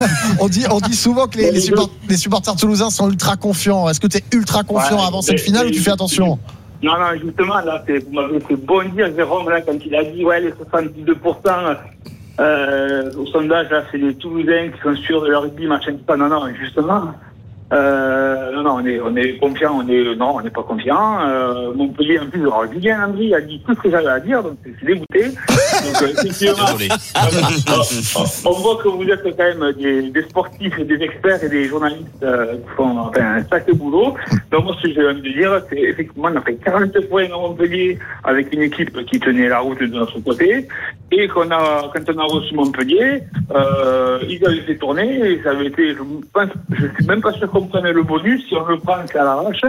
On dit souvent que les supporters toulousains sont ultra confiants. Est-ce que tu es ultra confiant avant cette finale ou tu fais attention? Non, justement, là, vous m'avez fait bondir, Jérôme, là, quand il a dit, les 72%, au sondage, là, c'est les Toulousains qui sont sûrs de leur rugby, machin, pas. Non, justement. On est confiant, on n'est pas confiant. Montpellier, en plus, Julien Andry a dit tout ce que j'avais à dire, donc c'est dégoûté. Donc, effectivement, on voit que vous êtes quand même des sportifs, des experts et des journalistes qui font un sacré boulot. Donc, moi, ce que j'ai envie de dire, c'est effectivement, on a fait 40 points à Montpellier avec une équipe qui tenait la route de notre côté. Et quand on a reçu Montpellier, ils avaient fait tourner et ça avait été, je suis même pas sûr qu'on prenait le bonus si on le prend qu'à l'arrache.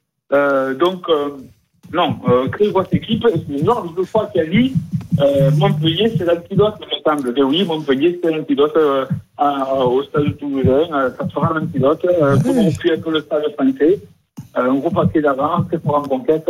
Créer votre équipe, c'est une ordre de fois qu'il a dit Montpellier c'est l'antidote, il me semble. Oui, Montpellier c'est l'antidote au stade toulousain, ça sera l'antidote, comme on peut être le stade français, un gros paquet d'avant, très fort en conquête,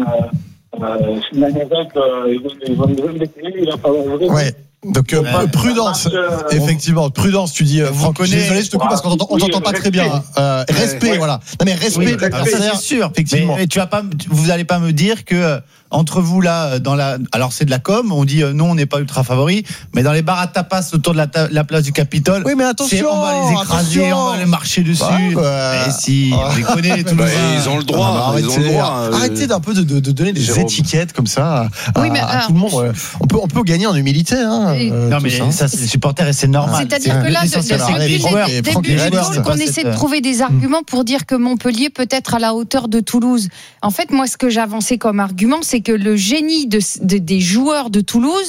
Donc prudence, effectivement, prudence. Tu dis, Franck, désolé, je te coupe parce qu'on t'entend pas très bien. Respect, voilà. Non mais respect de l'adversaire, c'est sûr, effectivement. Mais vous allez pas me dire que entre vous là, alors c'est de la com, on dit non, on n'est pas ultra favori, mais dans les bars à tapas autour de la place du Capitole, oui, mais attention, on va les écraser, on va les marcher dessus. Mais si, vous les connaissez, tous ils ont le droit. Arrêtez d'un peu de donner des étiquettes comme ça à tout le monde. On peut gagner en humilité. Non mais ça c'est les supporters et c'est normal. C'est-à-dire que là, depuis le début, qu'on essaie de trouver des arguments pour dire que Montpellier peut être à la hauteur de Toulouse. En fait, moi, ce que j'avançais comme argument, c'est que le génie des joueurs de Toulouse,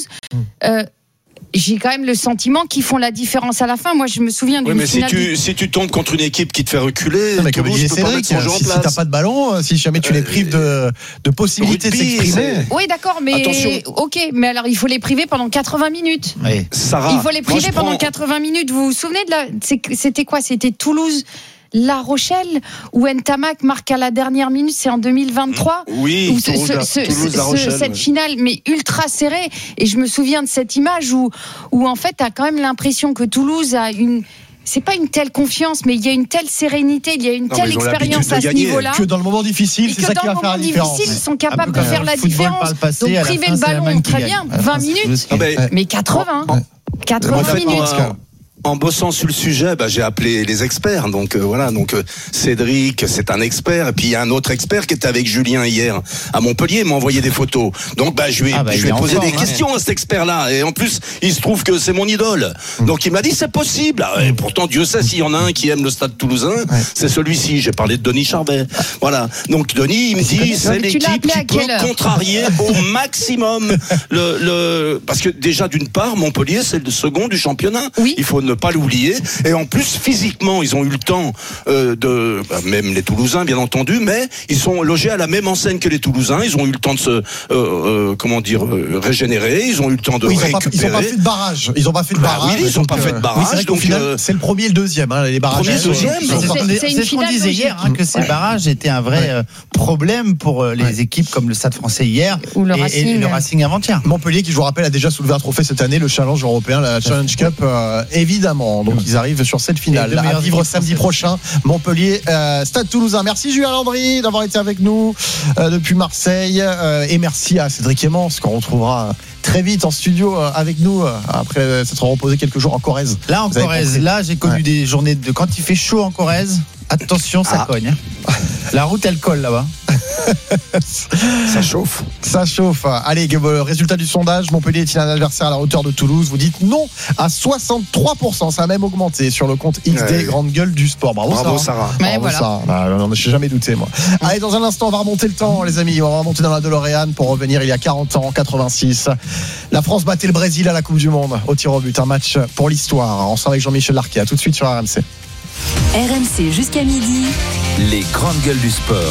j'ai quand même le sentiment qu'ils font la différence à la fin. Moi, je me souviens d'une finale. Si tu tombes contre une équipe qui te fait reculer, Toulouse peut pas mettre son jeu en place. Si t'as pas de ballon, si jamais tu les prives de possibilités de s'exprimer. Oui, d'accord, mais attention. Ok, mais alors il faut les priver pendant 80 minutes. Oui. Sarah, il faut les priver pendant 80 minutes. Vous vous souvenez c'était quoi? C'était Toulouse. La Rochelle, où Ntamak marque à la dernière minute, c'est en 2023. Oui, cette finale, mais ultra serrée. Et je me souviens de cette image où en fait, t'as quand même l'impression que Toulouse a c'est pas une telle confiance, mais il y a une telle sérénité, il y a une telle expérience à ce niveau-là. Que dans le moment difficile, c'est ça qui va faire la différence. Difficile, ils sont capables de faire la différence. Donc priver le ballon, très bien, 20 minutes, mais 80 minutes. En bossant sur le sujet, j'ai appelé les experts. Donc Cédric, c'est un expert, et puis il y a un autre expert qui était avec Julien hier à Montpellier, m'a envoyé des photos. Donc je lui ai posé des questions à cet expert-là, et en plus il se trouve que c'est mon idole. Donc il m'a dit c'est possible. Et pourtant Dieu sait s'il y en a un qui aime le Stade Toulousain, c'est celui-ci. J'ai parlé de Denis Charvet. Voilà. Donc Denis, il me dit c'est l'équipe qui peut contrarier au maximum parce que déjà d'une part Montpellier c'est le second du championnat. Oui. Il faut ne pas l'oublier, et en plus physiquement ils ont eu le temps même les Toulousains bien entendu, mais ils sont logés à la même enseigne que les Toulousains, ils ont eu le temps de se régénérer, ils ont eu le temps de récupérer. Ils n'ont pas fait de barrage. Ils n'ont pas fait de barrage. Oui, ils n'ont pas fait de barrage. C'est donc c'est le premier et le deuxième, les barrages. C'est ce qu'on disait hier, que ces barrages étaient un vrai problème pour les équipes comme le Stade Français hier et le Racing avant-hier. Montpellier, qui je vous rappelle a déjà soulevé un trophée cette année, le Challenge européen, la Challenge Cup, évidemment. Donc ils arrivent sur cette finale à vivre samedi prochain. Montpellier, Stade Toulousain. Merci Julien Landry d'avoir été avec nous depuis Marseille, et merci à Cédric Emmens qu'on retrouvera très vite en studio avec nous après s'être reposé quelques jours en Corrèze. Là en Corrèze, j'ai connu des journées de quand il fait chaud en Corrèze. Attention, ça cogne. La route elle colle là-bas. Ça chauffe. Allez, le résultat du sondage, Montpellier est-il un adversaire à la hauteur de Toulouse? Vous dites non à 63%. Ça a même augmenté sur le compte XD Grande Gueule du Sport. Bravo Sarah. Sarah. On ne s'est jamais douté, moi. Allez, dans un instant, on va remonter le temps, les amis. On va remonter dans la DeLorean pour revenir il y a 40 ans, en 86. La France battait le Brésil à la Coupe du Monde au tir au but. Un match pour l'histoire. On sera avec Jean-Michel Larquet. À tout de suite sur RMC. RMC jusqu'à midi. Les grandes gueules du sport.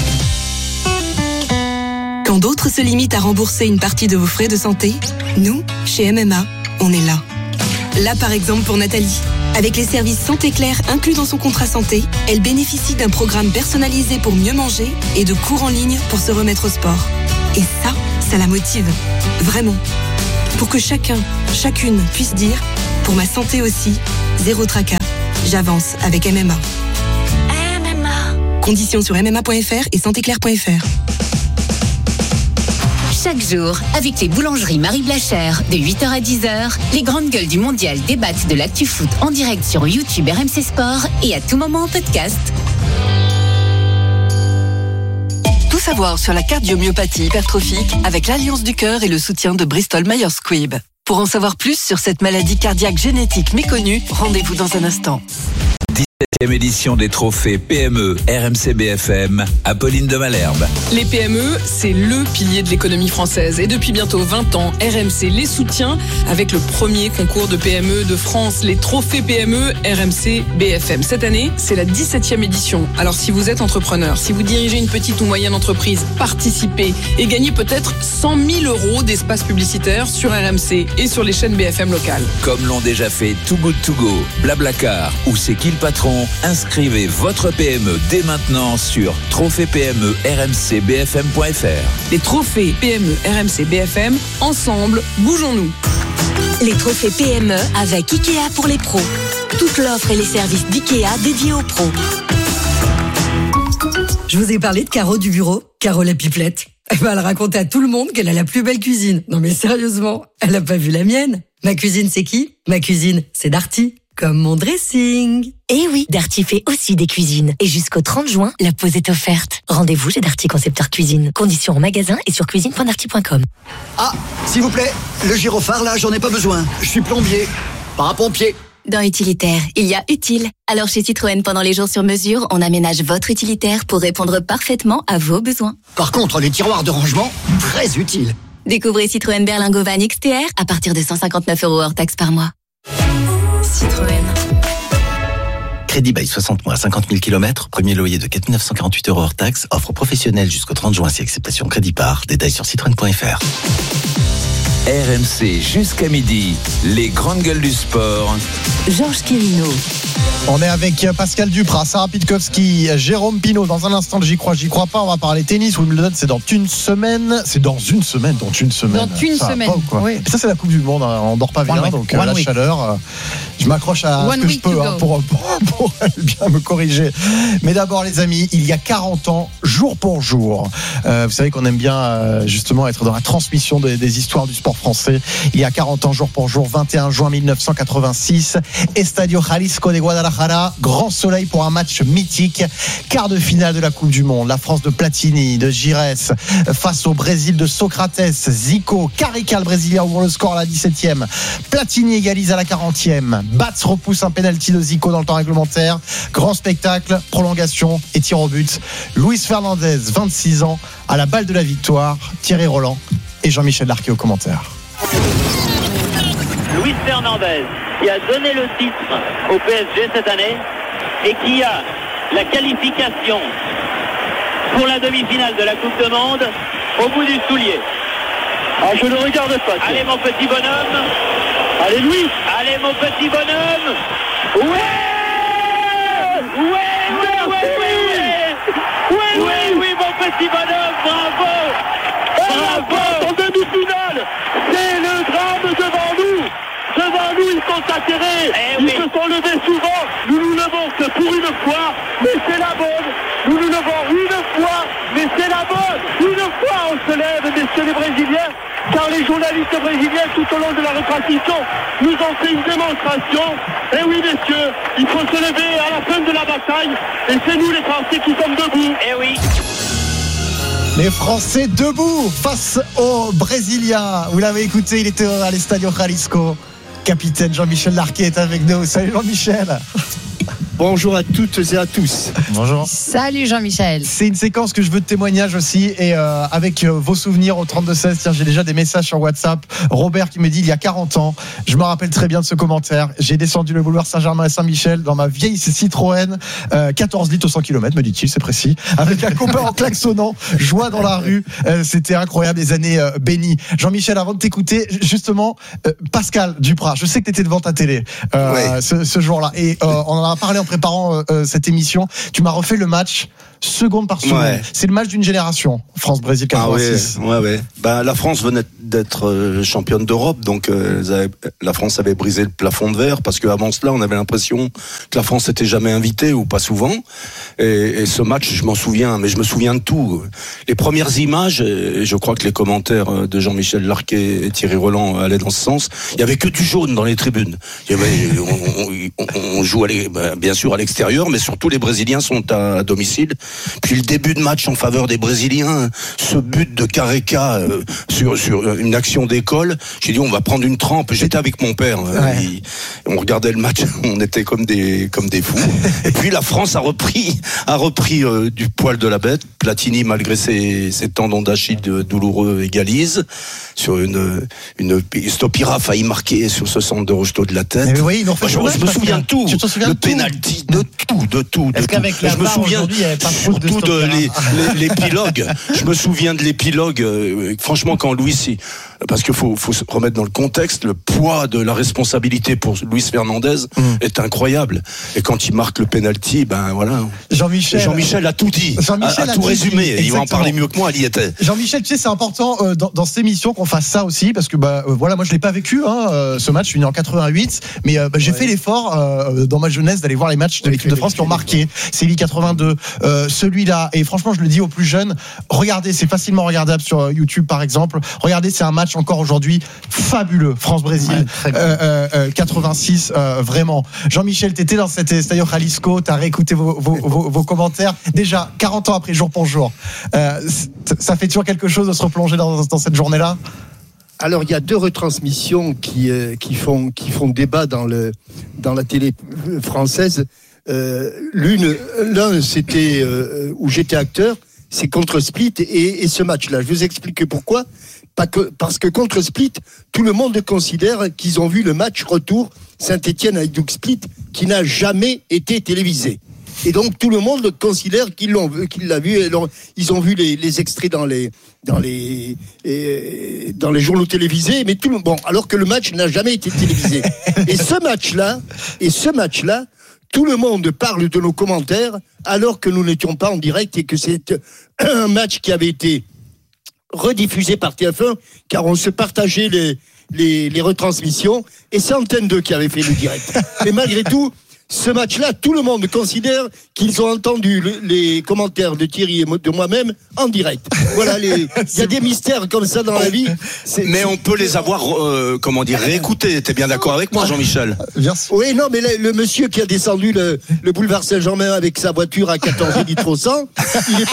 Quand d'autres se limitent à rembourser une partie de vos frais de santé, nous, chez MMA, on est là. Là, par exemple, pour Nathalie. Avec les services Santé Claire inclus dans son contrat santé, elle bénéficie d'un programme personnalisé pour mieux manger et de cours en ligne pour se remettre au sport. Et ça la motive. Vraiment. Pour que chacune puisse dire, pour ma santé aussi, zéro tracas. J'avance avec MMA. Conditions sur MMA.fr et santéclair.fr. Chaque jour, avec les boulangeries Marie Blachère, de 8h à 10h, les grandes gueules du mondial débattent de l'actu foot en direct sur YouTube RMC Sport et à tout moment en podcast. Tout savoir sur la cardiomyopathie hypertrophique avec l'Alliance du Cœur et le soutien de Bristol Myers Squibb. Pour en savoir plus sur cette maladie cardiaque génétique méconnue, rendez-vous dans un instant. 17e édition des trophées PME RMC BFM, Apolline de Malherbe. Les PME, c'est le pilier de l'économie française. Et depuis bientôt 20 ans, RMC les soutient avec le premier concours de PME de France, les trophées PME RMC BFM. Cette année, c'est la 17e édition. Alors si vous êtes entrepreneur, si vous dirigez une petite ou moyenne entreprise, participez et gagnez peut-être 100 000 € d'espace publicitaire sur RMC et sur les chaînes BFM locales. Comme l'ont déjà fait Too Good To Go, Blablacar ou C'est qui le patron, inscrivez votre PME dès maintenant sur trophées-PME-RMC-BFM.fr. Les trophées PME RMC BFM, ensemble, bougeons-nous. Les trophées PME avec Ikea pour les pros. Toute l'offre et les services d'Ikea dédiés aux pros. Je vous ai parlé de Caro du bureau, Caro la pipelette. Elle raconte à tout le monde qu'elle a la plus belle cuisine. Non mais sérieusement, elle a pas vu la mienne. Ma cuisine, c'est qui ? Ma cuisine, c'est Darty. Comme mon dressing. Eh oui, Darty fait aussi des cuisines. Et jusqu'au 30 juin, la pause est offerte. Rendez-vous chez Darty Concepteur Cuisine. Conditions en magasin et sur cuisine.darty.com. Ah, s'il vous plaît, le gyrophare là, j'en ai pas besoin. Je suis plombier, parapompier. Dans utilitaire, il y a utile. Alors chez Citroën, pendant les jours sur mesure, on aménage votre utilitaire pour répondre parfaitement à vos besoins. Par contre, les tiroirs de rangement, très utiles. Découvrez Citroën Berlingo Van XTR à partir de 159 € hors taxe par mois. Citroën. Crédit bail 60 mois, 50 000 km, premier loyer de 4 948 € hors taxe, offre professionnelle jusqu'au 30 juin si acceptation crédit par, détails sur citroën.fr. RMC jusqu'à midi, les grandes gueules du sport. Georges Quirino. On est avec Pascal Duprat, Sarah Pitkowski, Jérôme Pinault. Dans un instant, j'y crois pas. On va parler tennis. Wimbledon, c'est dans une semaine. Dans une semaine. Dans une semaine. Oui. Ça, c'est la Coupe du Monde. On dort pas bien. Donc, la chaleur. Je m'accroche à ce que je peux pour bien me corriger. Mais d'abord, les amis, il y a 40 ans, jour pour jour. Vous savez qu'on aime bien, justement, être dans la transmission des histoires du sport français. Il y a 40 ans, jour pour jour, 21 juin 1986. Estadio Jalisco de Guadalajara. Grand soleil pour un match mythique. Quart de finale de la Coupe du Monde. La France de Platini, de Giresse, face au Brésil de Socrates, Zico, Carica, le Brésilien, ouvre le score à la 17e. Platini égalise à la 40e. Batz repousse un pénalty de Zico dans le temps réglementaire. Grand spectacle, prolongation et tir au but. Luis Fernandez, 26 ans, à la balle de la victoire. Thierry Roland et Jean-Michel Larquet au commentaire. Luis Fernandez, qui a donné le titre au PSG cette année et qui a la qualification pour la demi-finale de la Coupe du Monde au bout du soulier. Ah, je ne regarde pas. Allez mon petit bonhomme. Allez Louis. Allez mon petit bonhomme. Oui, mon petit bonhomme, bravo. En demi-finale, c'est le drame devant nous. Devant nous, ils sont atterrés. Ils se sont levés souvent. Nous nous levons que pour une fois, mais c'est la bonne. Nous nous levons une fois, mais c'est la bonne. Une fois, on se lève, messieurs les Brésiliens, car les journalistes brésiliens, tout au long de la répartition, nous ont fait une démonstration. Et oui, messieurs, il faut se lever à la fin de la bataille. Et c'est nous, les Français, qui sommes debout. Eh oui. Les Français debout face aux Brésiliens. Vous l'avez écouté, il était à l'Estadio Jalisco. Capitaine Jean-Michel Larquet est avec nous. Salut Jean-Michel. Bonjour à toutes et à tous. Bonjour. Salut Jean-Michel. C'est une séquence que je veux de témoignage aussi et avec vos souvenirs au 32-16. Tiens, j'ai déjà des messages sur WhatsApp. Robert qui me dit il y a 40 ans, je me rappelle très bien de ce commentaire. J'ai descendu le boulevard Saint-Germain et Saint-Michel dans ma vieille Citroën, 14 litres au 100 km, me dit-il, c'est précis, avec un copain en klaxonnant, joie dans la rue. C'était incroyable, des années bénies. Jean-Michel, avant de t'écouter, justement, Pascal Duprat, je sais que tu étais devant ta télé ce jour-là et on en a parlé en préparant cette émission. Tu m'as refait le match seconde par seconde. Ouais. C'est le match d'une génération. France-Brésil 86. Ouais. La France venait d'être championne d'Europe, donc la France avait brisé le plafond de verre, parce qu'avant cela, on avait l'impression que la France n'était jamais invitée, ou pas souvent. Et ce match, je m'en souviens, mais je me souviens de tout. Les premières images, et je crois que les commentaires de Jean-Michel Larquet et Thierry Roland allaient dans ce sens, il y avait que du jaune dans les tribunes. On joue bien sûr à l'extérieur, mais surtout les Brésiliens sont à domicile. Puis le début de match en faveur des Brésiliens, ce but de Careca sur une action d'école, j'ai dit on va prendre une trempe. J'étais avec mon père, on regardait le match, on était comme des fous. Et puis la France a repris du poil de la bête. Platini, malgré ses tendons d'Achille douloureux, égalise sur une Stopira a failli marquer sur ce centre de Rocheteau de la tête. Mais oui, je me souviens de tout, le penalty, de tout. Est-ce qu'avec la barre aujourd'hui, il n'y avait pas trop de surtout l'épilogue. Je me souviens de l'épilogue. Franchement, quand Luis, parce qu'il faut se remettre dans le contexte, le poids de la responsabilité pour Luis Fernandez est incroyable. Et quand il marque le penalty, Jean-Michel a tout dit, a tout résumé. Il va en parler mieux que moi. Il y était. Jean-Michel, tu sais, c'est important dans cette émission qu'on fasse ça aussi, parce que moi je l'ai pas vécu ce match. Je suis né en 88, mais j'ai fait l'effort dans ma jeunesse d'aller voir les matchs de l'équipe de France qui ont marqué. Séville 82, celui-là. Et franchement, je le dis aux plus jeunes, regardez, c'est facilement regardable sur YouTube par exemple. Regardez, c'est un match encore aujourd'hui fabuleux. France-Brésil 86, vraiment. Jean-Michel, t'étais dans cet Estadio Jalisco, t'as réécouté vos commentaires. Déjà 40 ans après, jour pour jour. Ça fait toujours quelque chose de se replonger dans cette journée-là? Alors, il y a deux retransmissions qui font débat dans la télé française. L'un, c'était où j'étais acteur, c'est contre Split et ce match-là. Je vous explique pourquoi. Parce que contre Split, tout le monde considère qu'ils ont vu le match retour Saint-Étienne-Hajduk Split qui n'a jamais été télévisé. Et donc tout le monde considère qu'il l'a vu. Ils ont vu les extraits dans les journaux télévisés, mais alors que le match n'a jamais été télévisé. Et ce match-là, tout le monde parle de nos commentaires alors que nous n'étions pas en direct et que c'est un match qui avait été rediffusé par TF1, car on se partageait les retransmissions, et c'est Antenne 2 qui avait fait le direct. Mais malgré tout, ce match-là, tout le monde considère qu'ils ont entendu les commentaires de Thierry et de moi-même en direct. Voilà, il y a des mystères comme ça dans la vie. Mais on peut les avoir, réécoutés. T'es bien d'accord avec moi, Jean-Michel? Oui, non, mais le monsieur qui a descendu le boulevard Saint-Germain avec sa voiture à 14 litres au 100, il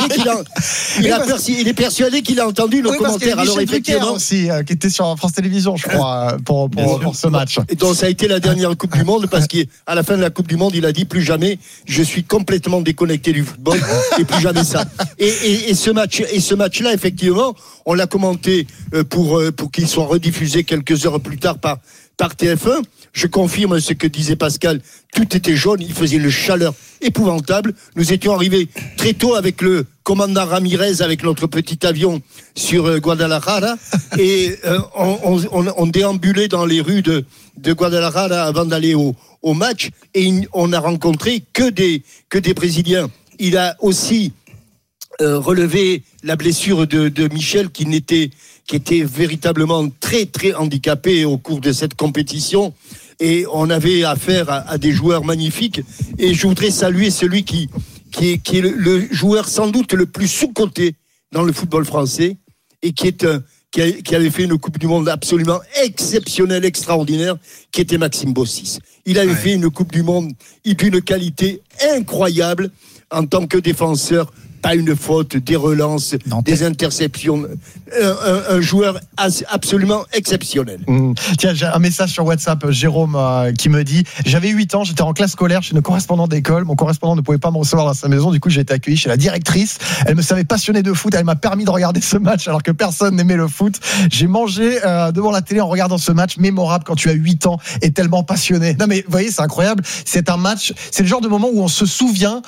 est persuadé qu'il a entendu nos commentaires. Alors effectivement aussi, qui était sur France Télévisions, je crois, pour ce match. Et donc ça a été la dernière Coupe du Monde, parce qu'à la fin de la Coupe du Monde, il a dit plus jamais, je suis complètement déconnecté du football et plus jamais ça. Et ce match-là, effectivement, on l'a commenté pour qu'il soit rediffusé quelques heures plus tard par TF1. Je confirme ce que disait Pascal, tout était jaune, il faisait une chaleur épouvantable. Nous étions arrivés très tôt avec le commandant Ramirez, avec notre petit avion sur Guadalajara, et on déambulait dans les rues de Guadalajara avant d'aller au match, et on n'a rencontré que des Brésiliens. Il a aussi relevé la blessure de Michel, qui était véritablement très très handicapé au cours de cette compétition, et on avait affaire à des joueurs magnifiques. Et je voudrais saluer celui qui est le joueur sans doute le plus sous-coté dans le football français, et qui avait fait une Coupe du Monde absolument exceptionnelle, extraordinaire, qui était Maxime Bossis. Il avait fait une Coupe du Monde d'une qualité incroyable en tant que défenseur. Pas une faute, des relances, des interceptions. Un joueur absolument exceptionnel. Tiens, j'ai un message sur WhatsApp, Jérôme, qui me dit: j'avais 8 ans, j'étais en classe scolaire chez une correspondante d'école. Mon correspondant ne pouvait pas me recevoir dans sa maison. Du coup, j'ai été accueilli chez la directrice. Elle me savait passionné de foot. Elle m'a permis de regarder ce match alors que personne n'aimait le foot. J'ai mangé devant la télé en regardant ce match mémorable quand tu as 8 ans et tellement passionné. Non, mais vous voyez, c'est incroyable. C'est un match, c'est le genre de moment où on se souvient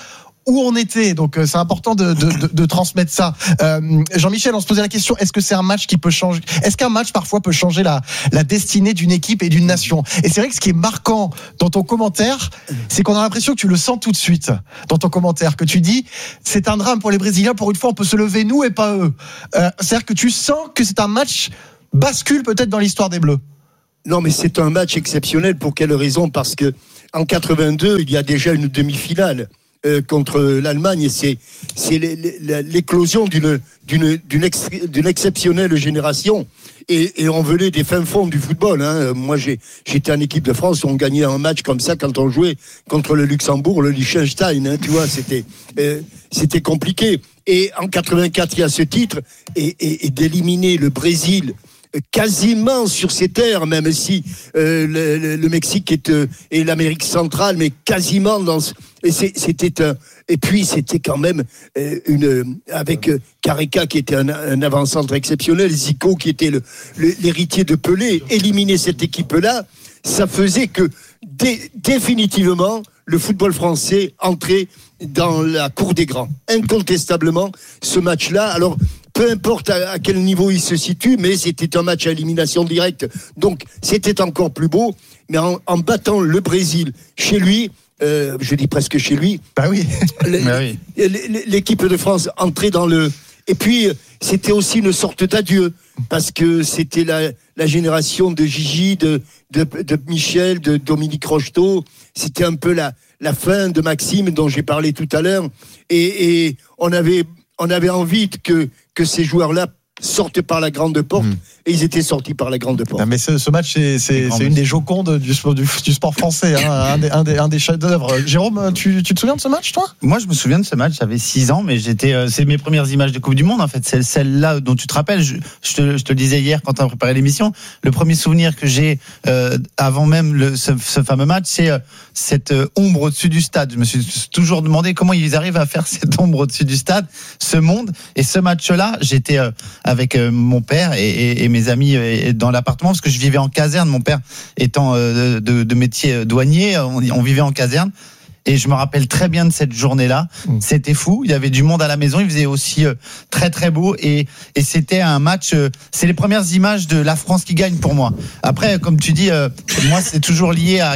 où on était. Donc c'est important de transmettre ça. Jean-Michel, on se posait la question, est-ce que c'est un match qui peut changer? Est-ce qu'un match parfois peut changer la destinée d'une équipe et d'une nation? Et c'est vrai que ce qui est marquant dans ton commentaire, c'est qu'on a l'impression que tu le sens tout de suite dans ton commentaire, que tu dis c'est un drame pour les Brésiliens, pour une fois on peut se lever nous et pas eux. C'est-à-dire que tu sens que c'est un match bascule peut-être dans l'histoire des Bleus. Non, mais c'est un match exceptionnel. Pour quelle raison? Parce que en 82, il y a déjà une demi-finale contre l'Allemagne. C'est l'éclosion d'une exceptionnelle génération. Et on venait des fins fonds du football. Hein. Moi, j'étais en équipe de France. On gagnait un match comme ça quand on jouait contre le Luxembourg, le Liechtenstein. Hein, tu vois, c'était compliqué. Et en 84, il y a ce titre et d'éliminer le Brésil quasiment sur ses terres, même si le Mexique et l'Amérique centrale, mais quasiment et puis c'était quand même avec Careca qui était un avant-centre exceptionnel, Zico qui était l'héritier de Pelé, éliminer cette équipe-là, ça faisait que définitivement le football français entrait dans la cour des grands, incontestablement ce match-là. Alors peu importe à quel niveau il se situe, mais c'était un match à élimination directe. Donc, c'était encore plus beau. Mais en battant le Brésil chez lui, je dis presque chez lui. Bah oui. L'équipe de France entrait dans le... Et puis, c'était aussi une sorte d'adieu. Parce que c'était la génération de Gigi, de Michel, de Dominique Rocheteau. C'était un peu la fin de Maxime dont j'ai parlé tout à l'heure. Et on avait envie que ces joueurs-là sortent par la grande porte, et ils étaient sortis par la grande porte. Non, mais ce match, c'est une des jocondes du sport français, hein, un des chefs-d'œuvre. Jérôme, tu te souviens de ce match, toi? Moi, je me souviens de ce match. J'avais 6 ans, mais c'est mes premières images de Coupe du Monde. En fait, c'est celle-là dont tu te rappelles. Je te le disais hier quand on a préparé l'émission. Le premier souvenir que j'ai avant même ce fameux match, c'est cette ombre au-dessus du stade. Je me suis toujours demandé comment ils arrivent à faire cette ombre au-dessus du stade, ce monde. Et ce match-là, j'étais avec mon père et mes amis dans l'appartement, parce que je vivais en caserne, mon père étant de métier douanier, on vivait en caserne. Et je me rappelle très bien de cette journée-là. C'était fou. Il y avait du monde à la maison. Il faisait aussi très très beau. Et c'était un match. C'est les premières images de la France qui gagne pour moi. Après, comme tu dis, moi c'est toujours lié à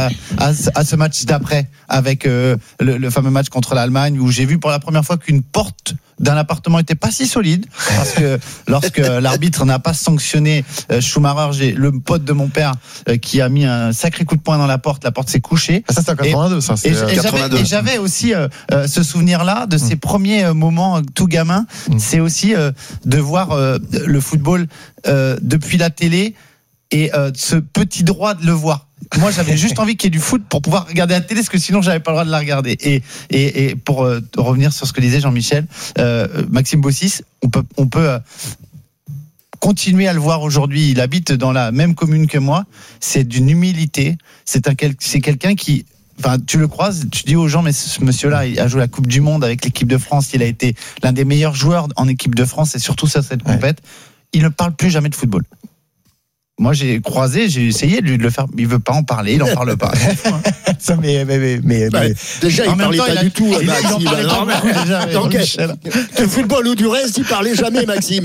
ce match d'après, avec le fameux match contre l'Allemagne, où j'ai vu pour la première fois qu'une porte d'un appartement était pas si solide, parce que lorsque l'arbitre n'a pas sanctionné Schumacher, j'ai le pote de mon père qui a mis un sacré coup de poing dans la porte s'est couchée. Ça c'est en 82, ça. Et j'avais aussi ce souvenir-là de ces premiers moments tout gamin. C'est aussi de voir le football depuis la télé et ce petit droit de le voir. Moi, j'avais juste envie qu'il y ait du foot pour pouvoir regarder la télé, parce que sinon, j'avais pas le droit de la regarder. Et pour revenir sur ce que disait Jean-Michel, Maxime Bossis, on peut continuer à le voir aujourd'hui. Il habite dans la même commune que moi. C'est d'une humilité. C'est quelqu'un qui... Enfin, tu le croises, tu dis aux gens, mais ce monsieur-là, il a joué la Coupe du Monde avec l'équipe de France. Il a été l'un des meilleurs joueurs en équipe de France, et surtout sur cette compète. Il ne parle plus jamais de football. Moi, j'ai essayé de le faire. Il veut pas en parler, il n'en parle pas. Ça, mais déjà, il parlait pas du tout. Il parlait pas déjà. Donc, de football ou du reste, il parlait jamais, Maxime.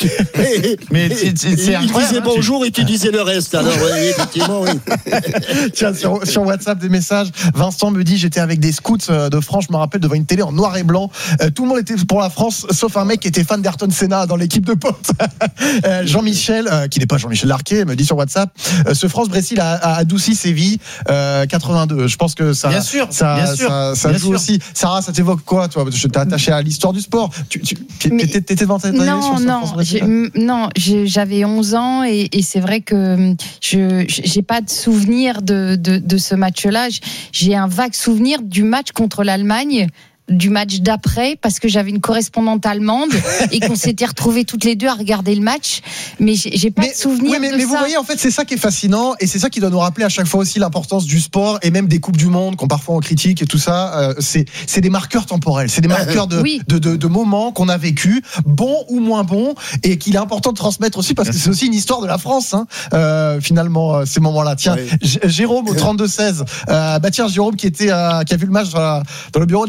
Mais il disait bonjour et tu disais le reste. Alors, oui, effectivement, oui. Tiens, sur WhatsApp, des messages. Vincent me dit, j'étais avec des scouts de France, je me rappelle, devant une télé en noir et blanc. Tout le monde était pour la France, sauf un mec qui était fan d'Ayrton Senna dans l'équipe de potes. Jean-Michel, qui n'est pas Jean-Michel Larquet, me dit sur WhatsApp, ce France-Brésil a adouci Séville 82. Je pense que ça, bien sûr, ça joue aussi. Sarah, ça t'évoque quoi, toi? Je t'ai attaché à l'histoire du sport. T'étais devant cette année sur France-Brésil? Non, j'avais 11 ans et c'est vrai que j'ai pas de souvenir de ce match-là. J'ai un vague souvenir du match contre l'Allemagne, du match d'après, parce que j'avais une correspondante allemande et qu'on s'était retrouvés toutes les deux à regarder le match, mais j'ai pas de souvenir de ça. Mais vous voyez, en fait, c'est ça qui est fascinant, et c'est ça qui doit nous rappeler à chaque fois aussi l'importance du sport, et même des Coupes du Monde qu'on parfois on critique et tout ça. C'est des marqueurs temporels, c'est des marqueurs de moments qu'on a vécu, bons ou moins bons, et qu'il est important de transmettre aussi, parce que c'est aussi une histoire de la France, finalement, ces moments-là. Tiens, Jérôme au 32-16, tiens, Jérôme qui a vu le match dans le bureau de la directrice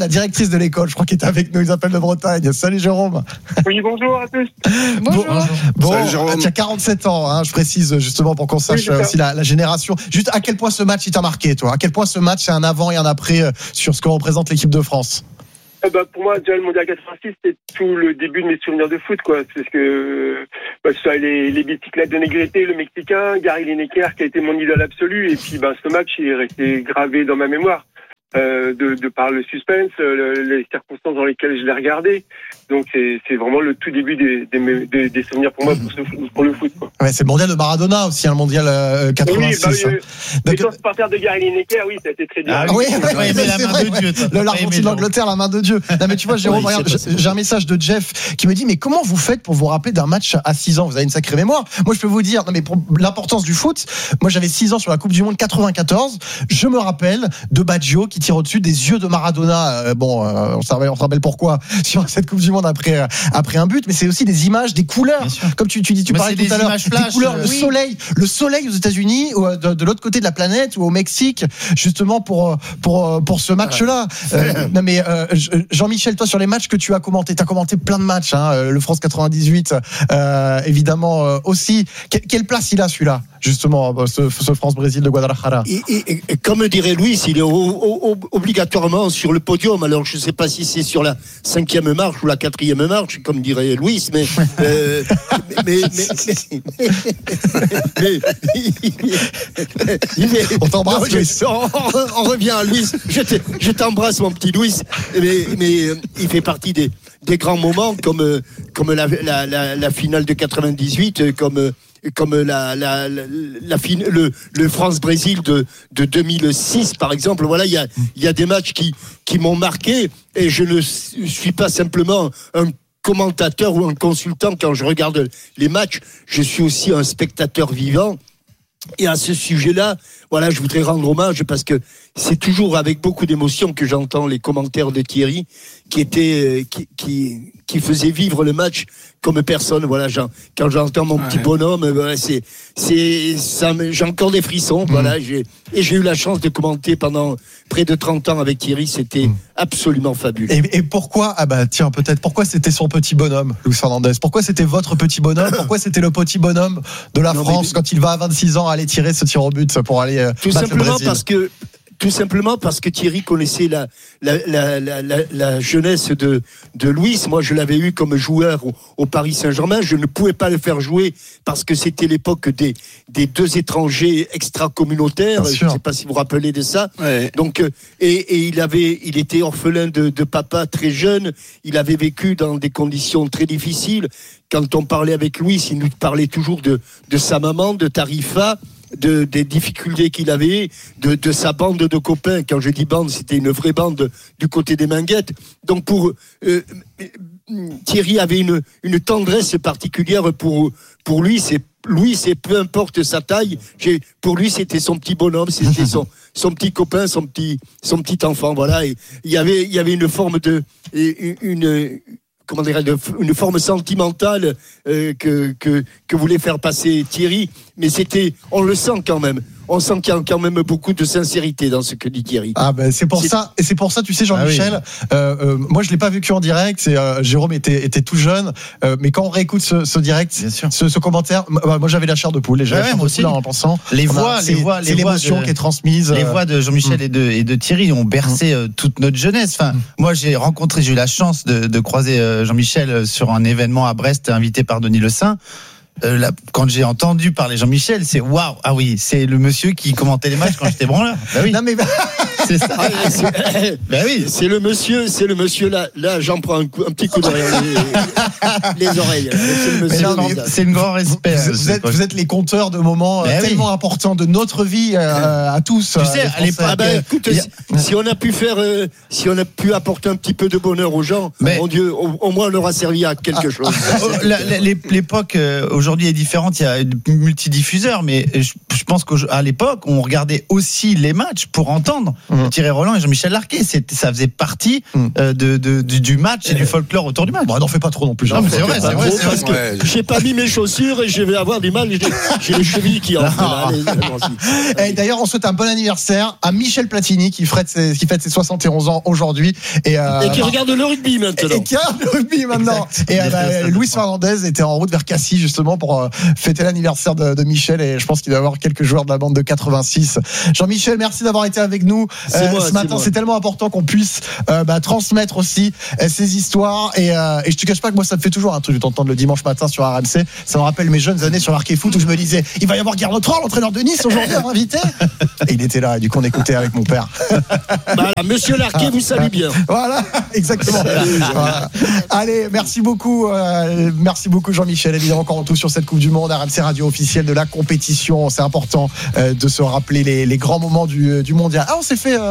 de l'école, je crois qu'il est avec nous, il s'appelle de Bretagne. Salut Jérôme. Oui, bonjour à tous. Bonjour. Bon, tu as 47 ans, hein, je précise justement pour qu'on sache aussi la génération. Juste à quel point ce match il t'a marqué, toi? À quel point ce match c'est un avant et un après sur ce que représente l'équipe de France? Pour moi, déjà, le Mondial 86, c'était tout le début de mes souvenirs de foot, quoi. Parce que, ça, les bicyclettes de Negrete, le Mexicain, Gary Lineker, qui a été mon idole absolu. Et puis, ce match, il est resté gravé dans ma mémoire. De par le suspense, les circonstances dans lesquelles je l'ai regardé. Donc c'est vraiment le tout début des souvenirs pour moi pour le foot, quoi. Ouais, c'est le mondial de Maradona aussi, le mondial 86. Oui, étant supporter de Gary Lineker, oui, ça a été très bien. Ah oui, la main de Dieu. L'Argentine, l'Angleterre, la main de Dieu. Non mais tu vois, Jérôme, regarde, j'ai un message de Jeff qui me dit mais comment vous faites pour vous rappeler d'un match à 6 ans? Vous avez une sacrée mémoire. Moi, je peux vous dire, non mais pour l'importance du foot, moi j'avais 6 ans sur la Coupe du Monde 94. Je me rappelle de Baggio qui tire au-dessus des yeux de Maradona. On se rappelle pourquoi sur cette Coupe du Monde après un but, mais c'est aussi des images, des couleurs. Comme tu dis, tu parlais tout à l'heure, des couleurs, le soleil aux États-Unis, ou de l'autre côté de la planète, ou au Mexique, justement pour ce match-là. Non mais Jean-Michel, toi sur les matchs que tu as commenté, t'as commenté plein de matchs, hein, le France 98, évidemment aussi. Quelle place il a celui-là, justement, ce France-Brésil de Guadalajara? Et comme dirait Louis, il est obligatoirement sur le podium. Alors je ne sais pas si c'est sur la 5e marche ou la 4e marche, comme dirait Louis, mais on t'embrasse, Louis. On revient à Louis. Je t'embrasse, mon petit Louis. Mais il fait partie des grands moments comme la finale de 98, comme le France-Brésil de 2006, par exemple. Voilà, il y a des matchs qui m'ont marqué, et je ne suis pas simplement un commentateur ou un consultant quand je regarde les matchs, je suis aussi un spectateur vivant. Et à ce sujet-là, voilà, je voudrais rendre hommage, parce que c'est toujours avec beaucoup d'émotion que j'entends les commentaires de Thierry qui faisait vivre le match comme personne. Voilà, quand j'entends mon petit bonhomme, voilà, j'ai encore des frissons. Voilà, j'ai eu la chance de commenter pendant près de 30 ans avec Thierry. C'était absolument fabuleux. Et pourquoi, pourquoi c'était son petit bonhomme, Luis Fernandez? Pourquoi c'était votre petit bonhomme? Pourquoi c'était le petit bonhomme de la France quand il va à 26 ans aller tirer ce tir au but pour aller tout simplement parce que Thierry connaissait la jeunesse de Louis. Moi, je l'avais eu comme joueur au Paris Saint-Germain. Je ne pouvais pas le faire jouer parce que c'était l'époque des deux étrangers extra-communautaires. Je ne sais pas si vous vous rappelez de ça. Ouais. Donc, et il était orphelin de papa très jeune. Il avait vécu dans des conditions très difficiles. Quand on parlait avec Louis, il nous parlait toujours de sa maman, de Tarifa, des difficultés qu'il avait, de sa bande de copains. Quand je dis bande, c'était une vraie bande du côté des Minguettes. Donc Thierry avait une tendresse particulière pour lui. C'est peu importe sa taille. Pour lui, c'était son petit bonhomme, c'était son petit copain, son petit enfant. Voilà. Et il y avait une forme une forme sentimentale que voulait faire passer Thierry, mais on le sent quand même. On sent qu'il y a quand même beaucoup de sincérité dans ce que dit Thierry. C'est pour ça, tu sais, Jean-Michel, moi je l'ai pas vécu en direct, Jérôme était tout jeune, mais quand on réécoute ce direct, ce commentaire, moi j'avais la chair de poule, aussi en pensant. Les voix, c'est l'émotion qui est transmise. Les voix de Jean-Michel et de Thierry ont bercé toute notre jeunesse. Enfin, moi j'ai eu la chance de croiser Jean-Michel sur un événement à Brest, invité par Denis Le Saint. Quand j'ai entendu parler Jean-Michel, c'est waouh, ah oui, c'est le monsieur qui commentait les matchs quand j'étais branleur. Bah oui. Non mais c'est ça. C'est le monsieur là j'en prends un petit coup derrière les oreilles. C'est un grand respect. Vous êtes les compteurs de moments tellement importants de notre vie à tous. Tu sais, à l'époque, écoute, si on a pu apporter un petit peu de bonheur aux gens, mon Dieu, au moins on leur a servi à quelque chose. L'époque aujourd'hui est différente, il y a multidiffuseurs, mais je pense qu'à l'époque, on regardait aussi les matchs pour entendre Thierry Roland et Jean-Michel Larquet. Ça faisait partie du match et du folklore autour du match. Bon, n'en fais pas trop non plus. Non, mais c'est vrai. Parce que j'ai pas mis mes chaussures et je vais avoir du mal. J'ai les chevilles qui enflent. Et d'ailleurs, on souhaite un bon anniversaire à Michel Platini qui fête ses 71 ans aujourd'hui. Et qui regarde le rugby maintenant. Et Luis Fernandez était en route vers Cassis justement pour fêter l'anniversaire de Michel, et je pense qu'il va y avoir quelques joueurs de la bande de 86. Jean-Michel, merci d'avoir été avec nous ce matin. C'est tellement important qu'on puisse transmettre aussi ces histoires, et je te cache pas que moi ça me fait toujours un truc de t'entendre le dimanche matin sur RMC. Ça me rappelle mes jeunes années sur l'Arc et Foot où je me disais il va y avoir Gernot Rohr, l'entraîneur de Nice, aujourd'hui à invité, et il était là, et du coup on écoutait avec mon père. Voilà, monsieur Larquet vous salue bien. Voilà, exactement. Voilà. Allez, merci beaucoup Jean-Michel. Évidemment, quand on retrouve sur cette Coupe du Monde, RMC Radio officielle de la compétition, c'est important de se rappeler les grands moments du mondial. Ah, on s'est fait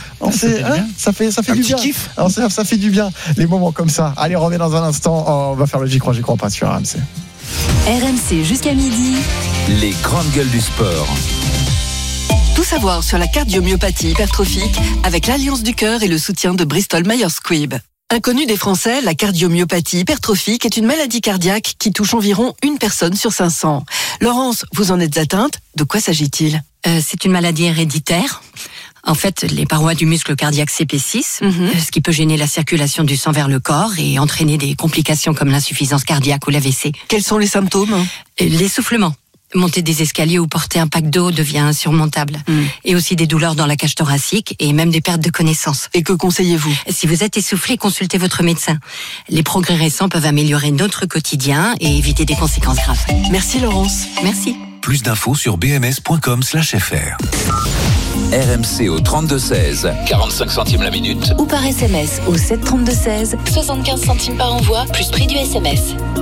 ça fait du bien. Kiff. Alors, ça fait du bien les moments comme ça. Allez, on revient dans un instant. On va faire le j'y crois pas sur RMC. RMC jusqu'à midi. Les grandes gueules du sport. Tout savoir sur la cardiomyopathie hypertrophique avec l'Alliance du cœur et le soutien de Bristol Myers Squibb. Inconnue des Français, la cardiomyopathie hypertrophique est une maladie cardiaque qui touche environ une personne sur 500. Laurence, vous en êtes atteinte? De quoi s'agit-il? C'est une maladie héréditaire. En fait, les parois du muscle cardiaque s'épaississent, ce qui peut gêner la circulation du sang vers le corps et entraîner des complications comme l'insuffisance cardiaque ou l'AVC. Quels sont les symptômes? L'essoufflement. Monter des escaliers ou porter un pack d'eau devient insurmontable. Et aussi des douleurs dans la cage thoracique et même des pertes de connaissance. Et que conseillez-vous? Si vous êtes essoufflé, consultez votre médecin. Les progrès récents peuvent améliorer notre quotidien et éviter des conséquences graves. Merci Laurence. Merci. Plus d'infos sur bms.com/fr. RMC au 32-16, 45 centimes la minute. Ou par SMS au 732-16, 75 centimes par envoi, plus prix du SMS.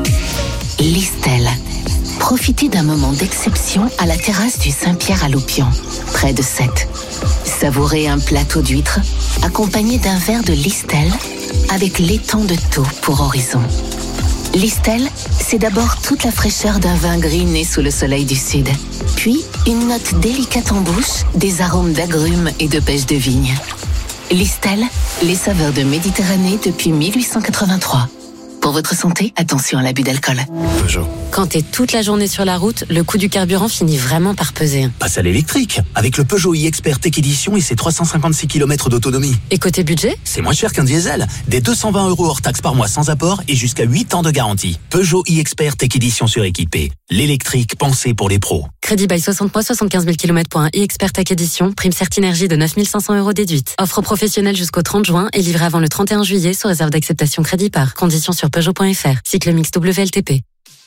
Listel. Profitez d'un moment d'exception à la terrasse du Saint-Pierre à Loupian, près de Sète. Savourez un plateau d'huîtres accompagné d'un verre de Listel avec l'étang de Thau pour horizon. Listel, c'est d'abord toute la fraîcheur d'un vin gris né sous le soleil du sud. Puis, une note délicate en bouche, des arômes d'agrumes et de pêche de vigne. Listel, les saveurs de Méditerranée depuis 1883. Pour votre santé, attention à l'abus d'alcool. Peugeot. Quand t'es toute la journée sur la route, le coût du carburant finit vraiment par peser. Passe à l'électrique, avec le Peugeot e-Expert Tech Edition et ses 356 km d'autonomie. Et côté budget? C'est moins cher qu'un diesel. Des 220 € hors taxe par mois sans apport et jusqu'à 8 ans de garantie. Peugeot e-Expert Tech Edition suréquipé. L'électrique pensé pour les pros. Crédit by 60 mois, 75 000 km pour un e-Expert Tech Edition. Prime Certinergie de 9 500 € déduite. Offre professionnelle jusqu'au 30 juin et livrée avant le 31 juillet sous réserve d'acceptation crédit par. Conditions sur Peugeot.fr. Cycle mix WLTP.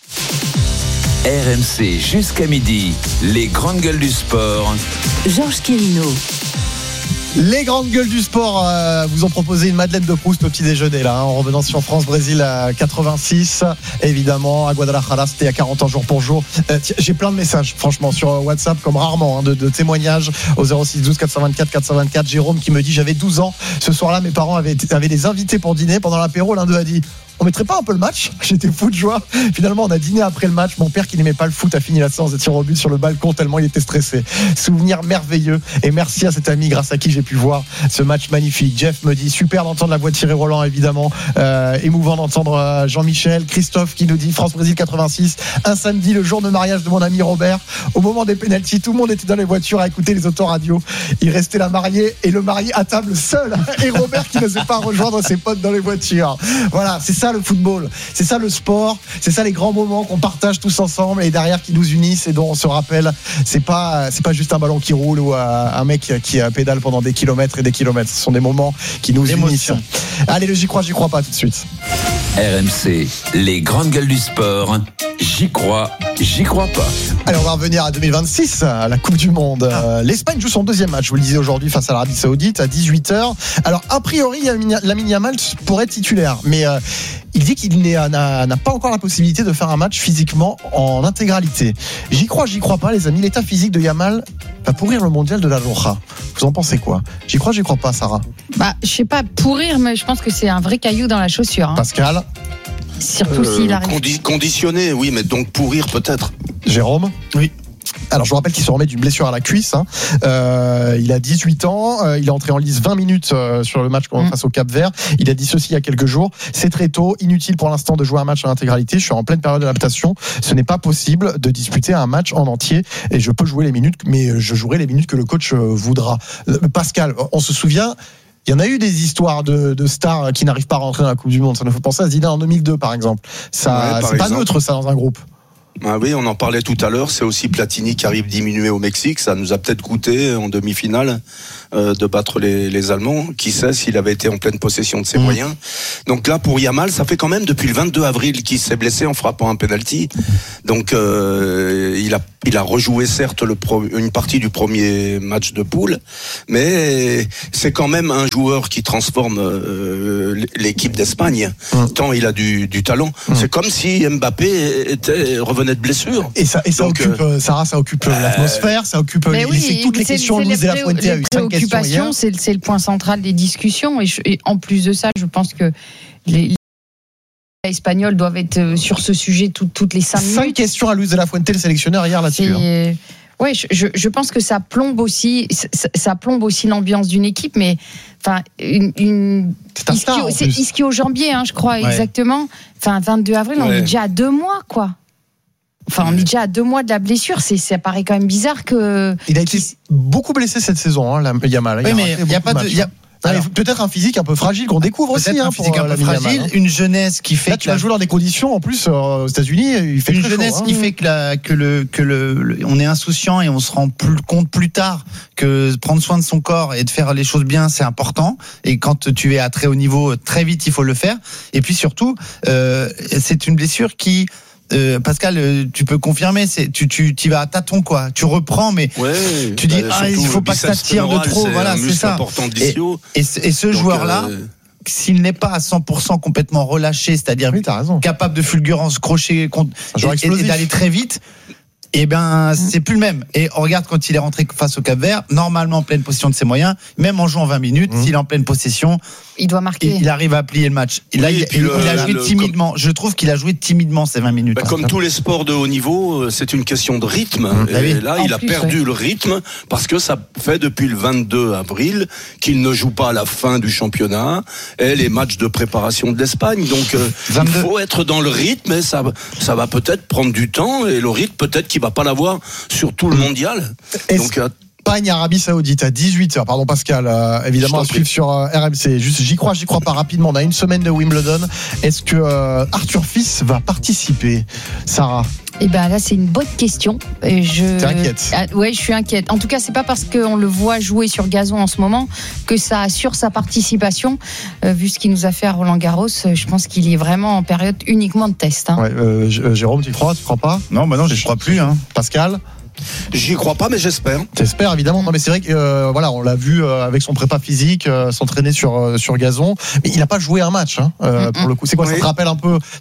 RMC jusqu'à midi. Les grandes gueules du sport. Georges Quirino. Les grandes gueules du sport vous ont proposé une Madeleine de Proust au petit déjeuner là, en revenant sur France-Brésil à 86. Évidemment, à Guadalajara, c'était à 40 ans jour pour jour. J'ai plein de messages, franchement, sur WhatsApp, comme rarement, de témoignages au 06 12 424 424. Jérôme qui me dit: j'avais 12 ans. Ce soir-là, mes parents avaient des invités pour dîner. Pendant l'apéro, l'un d'eux a dit: on mettrait pas un peu le match? J'étais fou de joie. Finalement, on a dîné après le match. Mon père, qui n'aimait pas le foot, a fini la séance de tir au but sur le balcon tellement il était stressé. Souvenir merveilleux. Et merci à cet ami grâce à qui j'ai pu voir ce match magnifique. Jeff me dit: super d'entendre la voix de Thierry Roland, évidemment. Émouvant d'entendre Jean-Michel. Christophe qui nous dit: France-Brésil 86. Un samedi, le jour de mariage de mon ami Robert. Au moment des pénaltys, tout le monde était dans les voitures à écouter les autoradios. Il restait la mariée et le marié à table seul. Et Robert qui n'osait pas rejoindre ses potes dans les voitures. Voilà, c'est ça le football, c'est ça le sport, c'est ça les grands moments qu'on partage tous ensemble et derrière qui nous unissent et dont on se rappelle. C'est pas juste un ballon qui roule ou un mec qui pédale pendant des kilomètres et des kilomètres. Ce sont des moments qui nous unissent. Allez, le j'y crois pas tout de suite. RMC, les grandes gueules du sport. J'y crois pas. Allez, on va revenir à 2026, à la Coupe du Monde. L'Espagne joue son deuxième match, je vous le disais aujourd'hui, face à l'Arabie Saoudite à 18h. Alors, a priori, Lamine Yamal pourrait être titulaire, mais il dit qu'il n'a pas encore la possibilité de faire un match physiquement en intégralité. J'y crois pas, les amis. L'état physique de Yamal va pourrir le mondial de la Roja. Vous en pensez quoi? J'y crois pas, Sarah? Je sais pas pourrir, mais je pense que c'est un vrai caillou dans la chaussure. Pascal? Surtout s'il arrive. Conditionné, oui, mais donc pourrir peut-être. Jérôme? Oui. Alors je vous rappelle qu'il se remet d'une blessure à la cuisse. Il a 18 ans. Il est entré en lice 20 minutes sur le match face au Cap-Vert. Il a dit ceci il y a quelques jours. C'est très tôt, inutile pour l'instant de jouer un match en intégralité. Je suis en pleine période d'adaptation. Ce n'est pas possible de disputer un match en entier et je peux jouer les minutes, mais je jouerai les minutes que le coach voudra. Pascal, on se souvient. Il y en a eu des histoires de stars qui n'arrivent pas à rentrer dans la Coupe du Monde. Ça nous fait penser à Zidane en 2002, par exemple. Ça, c'est pas neutre, ça, dans un groupe. Ah oui, on en parlait tout à l'heure. C'est aussi Platini qui arrive diminué au Mexique. Ça nous a peut-être coûté en demi-finale de battre les Allemands. Qui sait s'il avait été en pleine possession de ses moyens. Donc là, pour Yamal, ça fait quand même depuis le 22 avril qu'il s'est blessé en frappant un penalty. Donc il a rejoué certes une partie du premier match de poule, mais c'est quand même un joueur qui transforme l'équipe d'Espagne. Tant il a du talent. C'est comme si Mbappé revenait de blessure. Et ça occupe, Sarah, ça occupe l'atmosphère, ça occupe toutes les questions. Luis de la Fuente a eu 5 questions hier. C'est le point central des discussions. Et en plus de ça, je pense que les Espagnols doivent être sur ce sujet toutes les 5 minutes. 5 questions à Luis de la Fuente, le sélectionneur, hier là-dessus. Ouais, je pense que ça plombe aussi l'ambiance d'une équipe, mais enfin c'est un star. C'est ischio-jambier, je crois exactement. Enfin 22 avril, on est déjà à 2 mois, quoi. Enfin, on est déjà à 2 mois de la blessure. Ça paraît quand même bizarre que. Il a été beaucoup blessé cette saison, Yamal. Oui, mais il n'y a pas de. Peut-être un physique un peu fragile qu'on découvre aussi. Un physique un peu fragile, une jeunesse qui fait. Là, tu vas jouer dans des conditions en plus aux États-Unis. Il fait une jeunesse qui fait que on est insouciant et on se rend plus compte plus tard que prendre soin de son corps et de faire les choses bien, c'est important. Et quand tu es à très haut niveau, très vite, il faut le faire. Et puis surtout, c'est une blessure qui. Pascal, tu peux confirmer, tu vas à tâtons, quoi. Tu reprends, mais tu dis il faut pas que ça tire de trop. Voilà, c'est ça. Et ce joueur-là, s'il n'est pas à 100% complètement relâché, c'est-à-dire capable de fulgurance, crochet et d'aller très vite. Eh ben, c'est plus le même. Et on regarde quand il est rentré face au Cap-Vert, normalement en pleine possession de ses moyens, même en jouant 20 minutes, s'il est en pleine possession, il doit marquer. Il arrive à plier le match. Il a joué timidement. Je trouve qu'il a joué timidement ces 20 minutes. Comme tous les sports de haut niveau, c'est une question de rythme. Et là, il a perdu le rythme parce que ça fait depuis le 22 avril qu'il ne joue pas à la fin du championnat et les matchs de préparation de l'Espagne. Donc, il faut être dans le rythme et ça va peut-être prendre du temps et le rythme peut-être qu'il va pas l'avoir sur tout le mondial. Donc, Espagne, Arabie Saoudite à 18h. Pardon Pascal, évidemment à suivre sur RMC. Juste, j'y crois pas rapidement. On a une semaine de Wimbledon. Est-ce que Arthur Fils va participer, Sarah? Eh ben là, c'est une bonne question. T'es inquiète? Ouais, je suis inquiète. En tout cas, c'est pas parce qu'on le voit jouer sur gazon en ce moment que ça assure sa participation. Vu ce qu'il nous a fait à Roland-Garros, je pense qu'il est vraiment en période uniquement de test. Ouais, Jérôme, tu crois pas? Non, non, je crois plus. Pascal? J'y crois pas, mais j'espère. T'espères, évidemment. Non, mais c'est vrai que on l'a vu avec son prépa physique s'entraîner sur gazon, mais il n'a pas joué un match pour le coup. C'est quoi? Ça vous rappelle un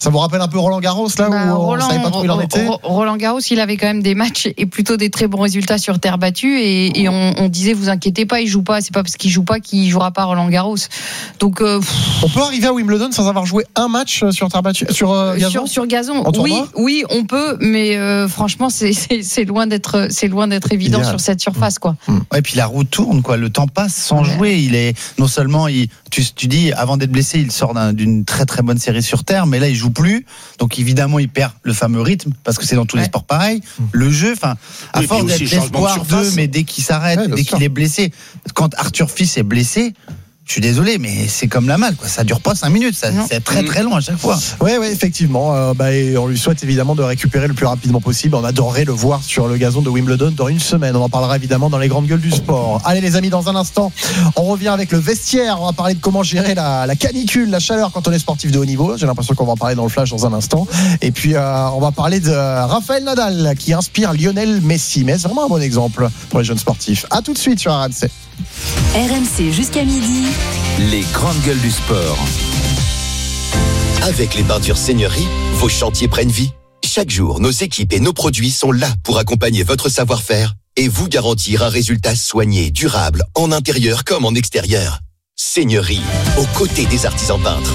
peu Roland-Garros là où on savait pas trop où il en était. Roland-Garros, il avait quand même des matchs et plutôt des très bons résultats sur terre battue et on disait vous inquiétez pas, il joue pas. C'est pas parce qu'il joue pas qu'il jouera pas à Roland-Garros. Donc on peut arriver à Wimbledon sans avoir joué un match sur terre battue, sur gazon. Sur gazon. Oui, on peut, mais franchement c'est loin d'être évident sur cette surface, quoi. Ouais, puis la roue tourne, quoi. Le temps passe sans jouer. Il est non seulement tu dis avant d'être blessé, il sort d'une très très bonne série sur terre, mais là il joue plus. Donc évidemment il perd le fameux rythme parce que c'est dans tous les sports pareil. Le jeu, à force d'être l'espoir d'eux, mais dès qu'il s'arrête, dès qu'il est blessé, quand Arthur Fils est blessé. Je suis désolé, mais c'est comme la malle, quoi. Ça dure pas 5 minutes, c'est très très long à chaque fois. Oui, effectivement. Et on lui souhaite évidemment de récupérer le plus rapidement possible. On adorerait le voir sur le gazon de Wimbledon dans une semaine. On en parlera évidemment dans les grandes gueules du sport. Allez les amis, dans un instant, on revient avec le vestiaire. On va parler de comment gérer la canicule, la chaleur quand on est sportif de haut niveau. J'ai l'impression qu'on va en parler dans le flash dans un instant. Et puis on va parler de Rafael Nadal qui inspire Lionel Messi. Mais c'est vraiment un bon exemple pour les jeunes sportifs. À tout de suite sur RMC. RMC jusqu'à midi. Les grandes gueules du sport. Avec les peintures Seigneurie, vos chantiers prennent vie. Chaque jour, nos équipes et nos produits sont là pour accompagner votre savoir-faire et vous garantir un résultat soigné, durable, en intérieur comme en extérieur. Seigneurie, aux côtés des artisans peintres.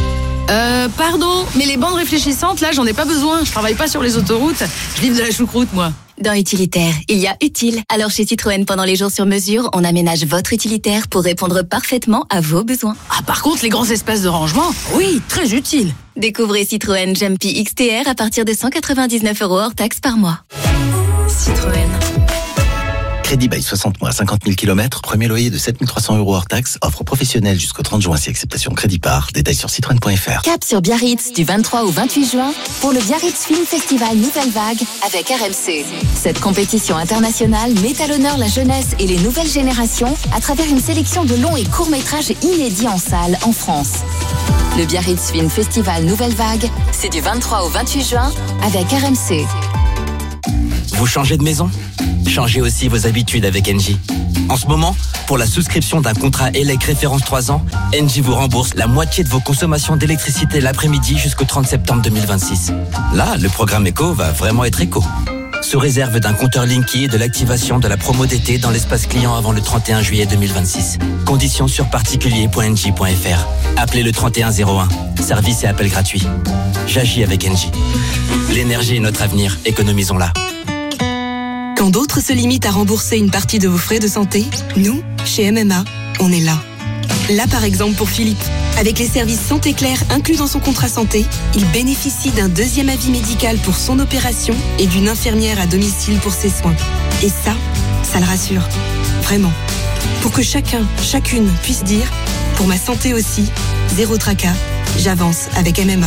Pardon, mais les bandes réfléchissantes, là, j'en ai pas besoin. Je travaille pas sur les autoroutes. Je livre de la choucroute, moi. Dans utilitaire, il y a utile. Alors chez Citroën, pendant les jours sur mesure, on aménage votre utilitaire pour répondre parfaitement à vos besoins. Ah, par contre, les grands espaces de rangement, oui, très utile. Découvrez Citroën Jumpy XTR à partir de 199 € hors taxe par mois. Citroën. Crédit by 60 mois, 50 000 km, premier loyer de 7 300 € hors taxe, offre professionnelle jusqu'au 30 juin si acceptation crédit par, détails sur citroën.fr. Cap sur Biarritz du 23 au 28 juin pour le Biarritz Film Festival Nouvelle Vague avec RMC. Cette compétition internationale met à l'honneur la jeunesse et les nouvelles générations à travers une sélection de longs et courts métrages inédits en salle en France. Le Biarritz Film Festival Nouvelle Vague, c'est du 23 au 28 juin avec RMC. Vous changez de maison ? Changez aussi vos habitudes avec Engie. En ce moment, pour la souscription d'un contrat ELEC référence 3 ans, Engie vous rembourse la moitié de vos consommations d'électricité l'après-midi jusqu'au 30 septembre 2026. Là, le programme Eco va vraiment être éco. Sous réserve d'un compteur Linky et de l'activation de la promo d'été dans l'espace client avant le 31 juillet 2026. Conditions sur particulier.engie.fr. Appelez le 3101. Service et appel gratuit. J'agis avec Engie. L'énergie est notre avenir, économisons-la. Quand d'autres se limitent à rembourser une partie de vos frais de santé, nous, chez MMA, on est là. Là, par exemple, pour Philippe. Avec les services Santé Claire inclus dans son contrat santé, il bénéficie d'un deuxième avis médical pour son opération et d'une infirmière à domicile pour ses soins. Et ça le rassure. Vraiment. Pour que chacun, chacune puisse dire, pour ma santé aussi, zéro tracas, j'avance avec MMA.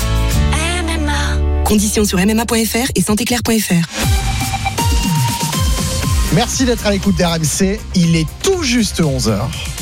MMA. Conditions sur MMA.fr et santéclaire.fr. Merci d'être à l'écoute d'RMC. Il est tout juste 11h.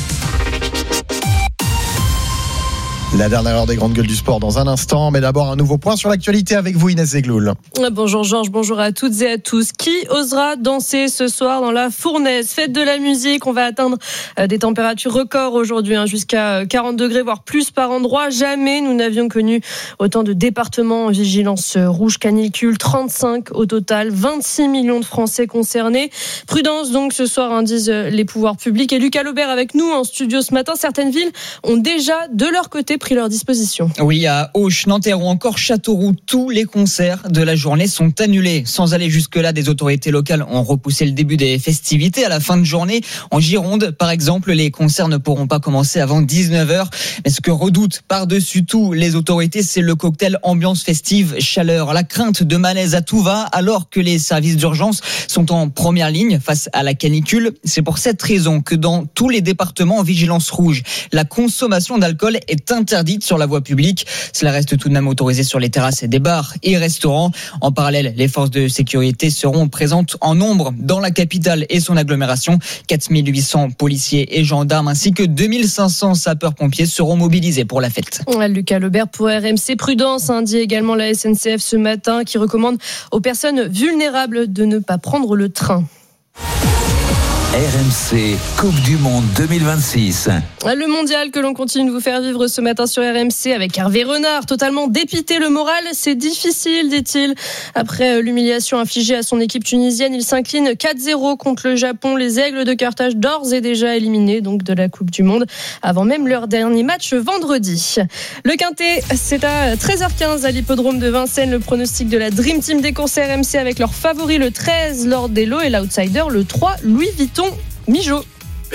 La dernière heure des grandes gueules du sport dans un instant, mais d'abord un nouveau point sur l'actualité avec vous, Inès Zegloul. Bonjour Georges, bonjour à toutes et à tous. Qui osera danser ce soir dans la fournaise ? Fête de la musique, on va atteindre des températures records aujourd'hui, jusqu'à 40 degrés, voire plus par endroit. Jamais nous n'avions connu autant de départements en vigilance rouge canicule, 35 au total, 26 millions de Français concernés. Prudence donc ce soir, disent les pouvoirs publics. Et Lucas Laubert avec nous en studio ce matin. Certaines villes ont déjà de leur côté pris leur disposition. Oui, à Auch, Nanterre ou encore Châteauroux, tous les concerts de la journée sont annulés. Sans aller jusque-là, des autorités locales ont repoussé le début des festivités à la fin de journée. En Gironde, par exemple, les concerts ne pourront pas commencer avant 19h. Mais ce que redoutent par-dessus tout les autorités, c'est le cocktail ambiance festive chaleur. La crainte de malaise à tout va alors que les services d'urgence sont en première ligne face à la canicule. C'est pour cette raison que dans tous les départements en vigilance rouge, la consommation d'alcool est interdite sur la voie publique. Cela reste tout de même autorisé sur les terrasses et des bars et restaurants. En parallèle, les forces de sécurité seront présentes en nombre dans la capitale et son agglomération. 4800 policiers et gendarmes ainsi que 2500 sapeurs-pompiers seront mobilisés pour la fête. Lucas Lebert pour RMC. Prudence, dit également la SNCF ce matin, qui recommande aux personnes vulnérables de ne pas prendre le train. RMC Coupe du Monde 2026. Le mondial que l'on continue de vous faire vivre ce matin sur RMC avec Hervé Renard, totalement dépité. Le moral, c'est difficile, dit-il. Après l'humiliation infligée à son équipe tunisienne, il s'incline 4-0 contre le Japon. Les Aigles de Carthage, d'ores et déjà éliminés donc de la Coupe du Monde, avant même leur dernier match vendredi. Le Quintet, c'est à 13h15 à l'hippodrome de Vincennes. Le pronostic de la Dream Team des courses RMC avec leur favori le 13, Lord Dello, et l'outsider le 3, Louis Vuitton Mijo.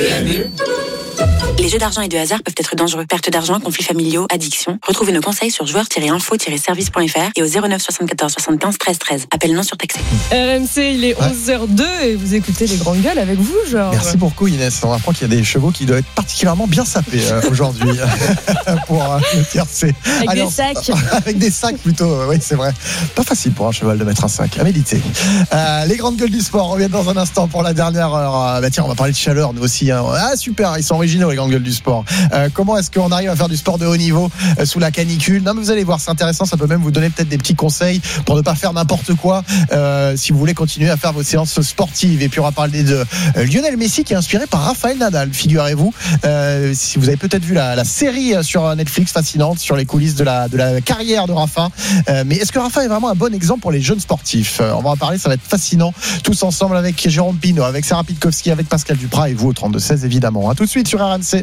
Les jeux d'argent et de hasard peuvent être dangereux. Perte d'argent, conflits familiaux, addiction. Retrouvez nos conseils sur joueurs-info-service.fr et au 09 74 75 13 13. Appel non surtaxé. RMC, il est 11h02 et vous écoutez les grandes gueules avec vous, Georges. Merci beaucoup, Inès. On apprend qu'il y a des chevaux qui doivent être particulièrement bien sapés aujourd'hui pour le tiercé. Avec des sacs. Avec des sacs plutôt, oui, c'est vrai. Pas facile pour un cheval de mettre un sac. À méditer. Les grandes gueules du sport reviennent dans un instant pour la dernière heure. Tiens, on va parler de chaleur, nous aussi. Ah, super, ils sont originaux, les grandes gueules du sport. Comment est-ce qu'on arrive à faire du sport de haut niveau sous la canicule ? Non, mais vous allez voir, c'est intéressant. Ça peut même vous donner peut-être des petits conseils pour ne pas faire n'importe quoi si vous voulez continuer à faire vos séances sportives. Et puis on va parler de Lionel Messi qui est inspiré par Rafael Nadal, figurez-vous. Si vous avez peut-être vu la série sur Netflix fascinante sur les coulisses de la carrière de Rafa. Mais est-ce que Rafa est vraiment un bon exemple pour les jeunes sportifs ? On va en parler, ça va être fascinant. Tous ensemble avec Jérôme Pinault, avec Sarah Pitkowski, avec Pascal Duprat et vous au 32-16 évidemment. À tout de suite sur RMC.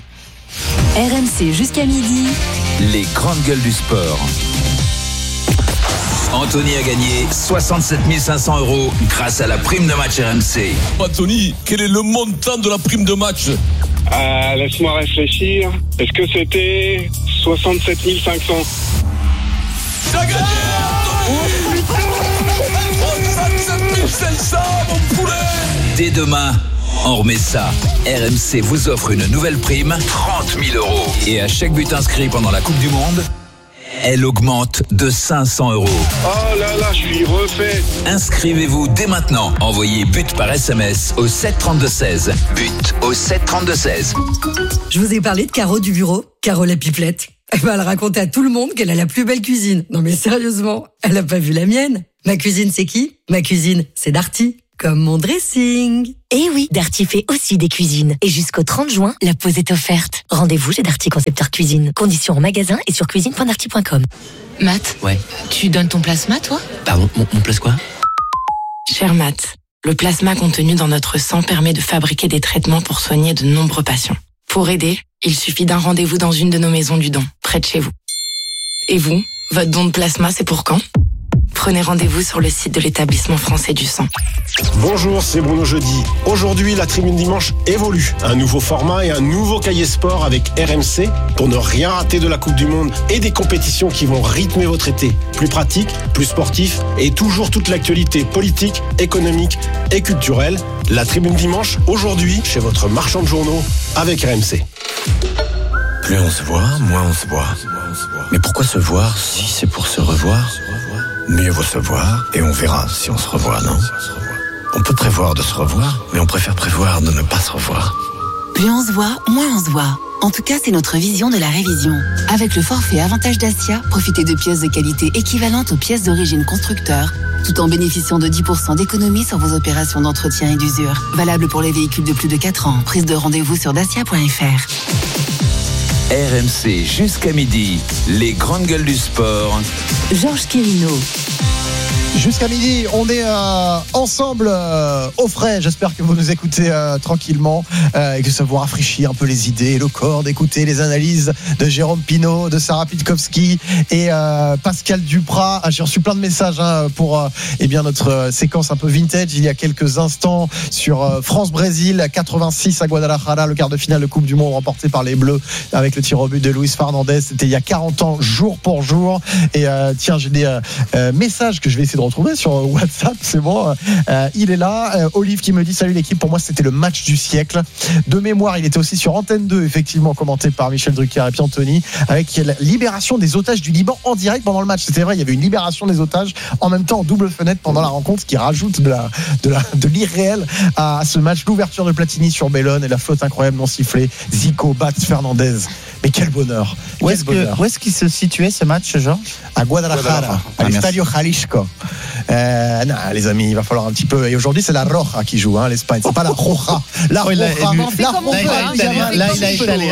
RMC jusqu'à midi. Les grandes gueules du sport. Anthony a gagné 67 500 € grâce à la prime de match RMC. Anthony, quel est le montant de la prime de match? Laisse-moi réfléchir. Est-ce que c'était 67 500? T'as gagné, Anthony! 67 500, mon poulet! Dès demain, on remet ça. RMC vous offre une nouvelle prime, 30 000 €. Et à chaque but inscrit pendant la Coupe du Monde, elle augmente de 500 €. Oh là là, je suis refait. Inscrivez-vous dès maintenant. Envoyez but par SMS au 732-16. But au 732-16. Je vous ai parlé de Caro du bureau, Caro la pipelette. Elle raconte à tout le monde qu'elle a la plus belle cuisine. Non mais sérieusement, elle a pas vu la mienne. Ma cuisine, c'est qui? Ma cuisine, c'est Darty. Comme mon dressing. Eh oui, Darty fait aussi des cuisines. Et jusqu'au 30 juin, la pause est offerte. Rendez-vous chez Darty Concepteur Cuisine. Conditions en magasin et sur cuisine.darty.com. Matt, Ouais. tu donnes ton plasma, toi? Pardon, mon place quoi? Cher Matt, le plasma contenu dans notre sang permet de fabriquer des traitements pour soigner de nombreux patients. Pour aider, il suffit d'un rendez-vous dans une de nos maisons du don, près de chez vous. Et vous, votre don de plasma, c'est pour quand? Prenez rendez-vous sur le site de l'établissement français du sang. Bonjour, c'est Bruno Jeudi. Aujourd'hui, la Tribune Dimanche évolue. Un nouveau format et un nouveau cahier sport avec RMC pour ne rien rater de la Coupe du Monde et des compétitions qui vont rythmer votre été. Plus pratique, plus sportif et toujours toute l'actualité politique, économique et culturelle. La Tribune Dimanche, aujourd'hui, chez votre marchand de journaux avec RMC. Plus on se voit, moins on se voit. Mais pourquoi se voir si c'est pour se revoir? Mieux vaut se voir et on verra si on se revoit, non? On peut prévoir de se revoir, mais on préfère prévoir de ne pas se revoir. Plus on se voit, moins on se voit. En tout cas, c'est notre vision de la révision. Avec le forfait Avantage Dacia, profitez de pièces de qualité équivalentes aux pièces d'origine constructeur, tout en bénéficiant de 10% d'économie sur vos opérations d'entretien et d'usure. Valable pour les véhicules de plus de 4 ans. Prise de rendez-vous sur dacia.fr. RMC jusqu'à midi, les grandes gueules du sport. Georges Quirino. Jusqu'à midi, on est ensemble au frais. J'espère que vous nous écoutez tranquillement et que ça vous rafraîchit un peu les idées, le corps, d'écouter les analyses de Jérôme Pinault, de Sarah Pitkowski et Pascal Duprat. J'ai reçu plein de messages pour notre séquence un peu vintage il y a quelques instants sur France-Brésil 86 à Guadalajara, le quart de finale de Coupe du Monde remporté par les Bleus avec le tir au but de Luis Fernandez. C'était il y a 40 ans, jour pour jour. Et tiens, j'ai des messages que je vais essayer de retrouver sur WhatsApp, c'est bon. Il est là. Olive qui me dit salut l'équipe, pour moi c'était le match du siècle. De mémoire, il était aussi sur Antenne 2, effectivement, commenté par Michel Drucker et puis Anthony, avec la libération des otages du Liban en direct pendant le match. C'était vrai, il y avait une libération des otages en même temps en double fenêtre pendant la rencontre, ce qui rajoute de l'irréel à ce match. L'ouverture de Platini sur Bellone et la faute incroyable non sifflée. Zico bat Fernandez. Mais quel bonheur. Où est-ce qu'il se situait ce match, Georges? À Guadalajara, à l'Estadio Jalisco. Non, les amis, il va falloir un petit peu. Et aujourd'hui, c'est la Roja qui joue, l'Espagne. C'est pas la Roja. La Roja. Là, il a étalé.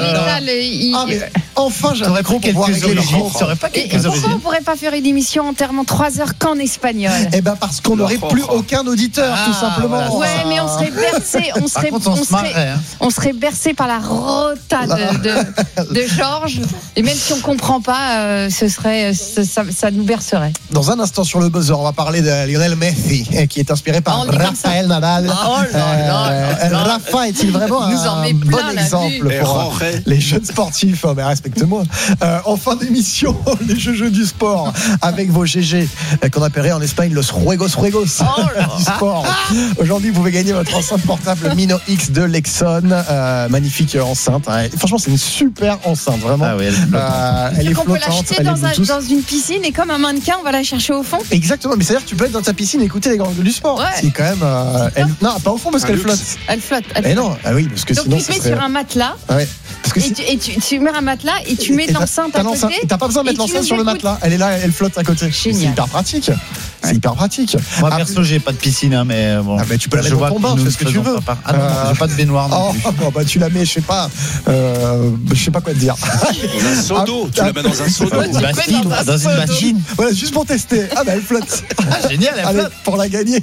Enfin, j'aurais pris quelques origines. Pourquoi on pourrait pas faire une émission entièrement 3 heures qu'en espagnol? Eh ben, parce qu'on n'aurait plus aucun auditeur, tout simplement. Ouais, mais on serait bercé. On serait bercé par la rota de Georges. Et même si on comprend pas, ça nous bercerait. Dans un instant sur le buzzer, on va parler de Lionel Messi, qui est inspiré par Rafael Nadal. Rafa est-il vraiment un bon exemple pour les jeunes sportifs? Mais respecte-moi. En fin d'émission, les jeux du sport avec vos GG qu'on appellerait en Espagne los juegos du sport. Aujourd'hui, vous pouvez gagner votre enceinte portable Mino X de Lexon. Magnifique enceinte. Franchement, c'est une super enceinte, vraiment. Ah oui, elle est flottante. On peut l'acheter dans une piscine et comme un mannequin, on va la chercher au fond. Exactement, mais c'est-à-dire que tu peux être dans ta piscine et écouter les grands gueules du sport. Ouais. C'est quand même. Non, pas au fond parce qu'elle flotte. Elle flotte. Mais non, oui, parce que donc sinon. Donc tu te mets sur un matelas. Ouais. Parce que tu mets un matelas et tu mets l'enceinte à côté. T'as pas besoin de mettre l'enceinte sur le matelas. Elle est là, elle flotte à côté. Génial. C'est hyper pratique. C'est hyper pratique. Moi, perso, j'ai pas de piscine, mais bon. Ah, tu peux la mettre dans ton bain, fais ce que tu veux. Ah non, j'ai pas de baignoire non plus. Bon, tu la mets, je sais pas quoi te dire. Dans un seau d'eau, tu la mets dans un seau d'eau. Dans une machine. Voilà, juste pour tester. Elle flotte. Génial, elle flotte. Pour la gagner.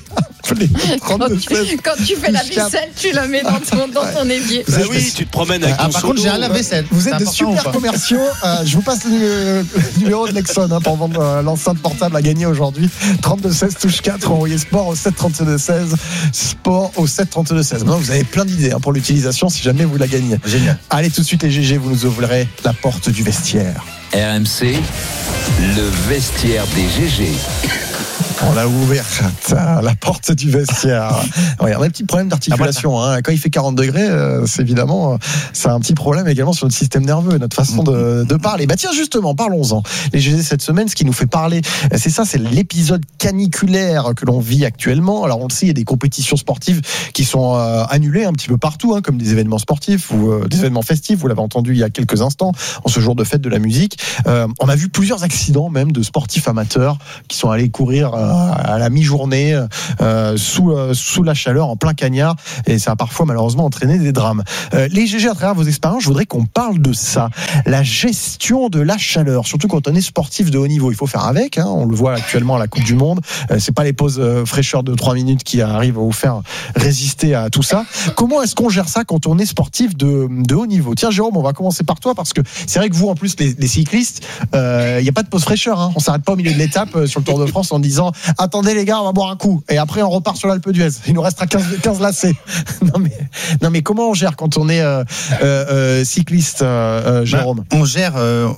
Quand tu fais la vaisselle, tu la mets dans ton évier. Oui, tu te promènes avec ton par contre, j'ai un lave-vaisselle. Vous êtes des super commerciaux. Je vous passe le numéro de Lexon pour vendre l'enceinte portable à gagner aujourd'hui. 32-16 touche 4. Envoyez sport au 7-32-16. Sport au 7-32-16. Maintenant, vous avez plein d'idées pour l'utilisation si jamais vous la gagnez. Génial. Allez, tout de suite, les GG, vous nous ouvrirez la porte du vestiaire. RMC, le vestiaire des GG. On l'a ouverte, la porte du vestiaire. Ouais, on a un petit problème d'articulation. Quand il fait 40 degrés, c'est évidemment, ça a un petit problème également sur notre système nerveux, notre façon de parler. Bah tiens, justement, parlons-en. Les GG cette semaine, ce qui nous fait parler, c'est l'épisode caniculaire que l'on vit actuellement. Alors on le sait, il y a des compétitions sportives qui sont annulées un petit peu partout, comme des événements sportifs ou des événements festifs. Vous l'avez entendu il y a quelques instants, en ce jour de fête de la musique. On a vu plusieurs accidents même de sportifs amateurs qui sont allés courir à la mi-journée sous la chaleur en plein cagnard, et ça a parfois malheureusement entraîné des drames. Les GG, à travers vos expériences, je voudrais qu'on parle de ça, la gestion de la chaleur, surtout quand on est sportif de haut niveau. Il faut faire avec, on le voit actuellement à la Coupe du Monde, c'est pas les pauses fraîcheur de 3 minutes qui arrivent à vous faire résister à tout ça. Comment est-ce qu'on gère ça quand on est sportif de haut niveau? Tiens Jérôme, on va commencer par toi, parce que c'est vrai que vous, en plus, les cyclistes, il n'y a pas de pause fraîcheur, on s'arrête pas au milieu de l'étape sur le Tour de France en disant attendez les gars, on va boire un coup, et après on repart sur l'Alpe d'Huez, il nous restera 15 lacets. non mais comment on gère quand on est cycliste, Jérôme? On gère.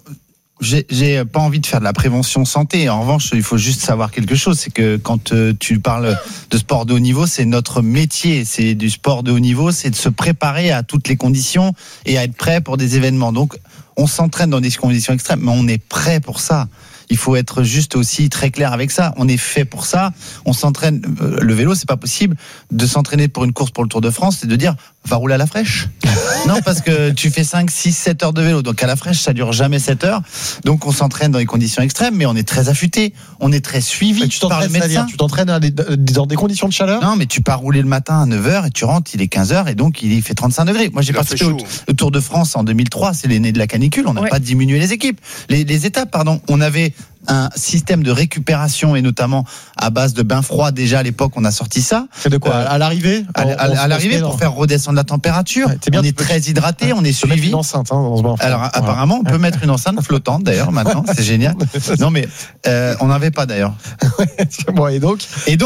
J'ai pas envie de faire de la prévention santé. En revanche, il faut juste savoir quelque chose, c'est que quand tu parles de sport de haut niveau, c'est notre métier, c'est du sport de haut niveau, c'est de se préparer à toutes les conditions et à être prêt pour des événements. Donc on s'entraîne dans des conditions extrêmes, mais on est prêt pour ça. Il faut être juste aussi très clair avec ça. On est fait pour ça. On s'entraîne. Le vélo, c'est pas possible de s'entraîner pour une course pour le Tour de France et de dire va rouler à la fraîche. Non, parce que tu fais 5, 6, 7 heures de vélo. Donc à la fraîche, ça dure jamais 7 heures. Donc on s'entraîne dans des conditions extrêmes, mais on est très affûté. On est très suivi par le médecin. Tu t'entraînes dans des conditions de chaleur? Non, mais tu pars rouler le matin à 9h et tu rentres, il est 15h et donc il fait 35 degrés. Moi, j'ai participé au Tour de France en 2003. C'est l'aîné de la canicule. On n'a pas diminué les équipes. Les étapes, pardon. On avait un système de récupération et notamment à base de bain froid. Déjà à l'époque, on a sorti ça. C'est de quoi? À l'arrivée? À l'arrivée, pour faire redescendre la température. On est très hydraté, on est suivi. Une enceinte dans ce bain froid. Alors apparemment, on peut mettre une enceinte flottante d'ailleurs maintenant. C'est génial. Non mais on n'avait pas d'ailleurs. Bon, et donc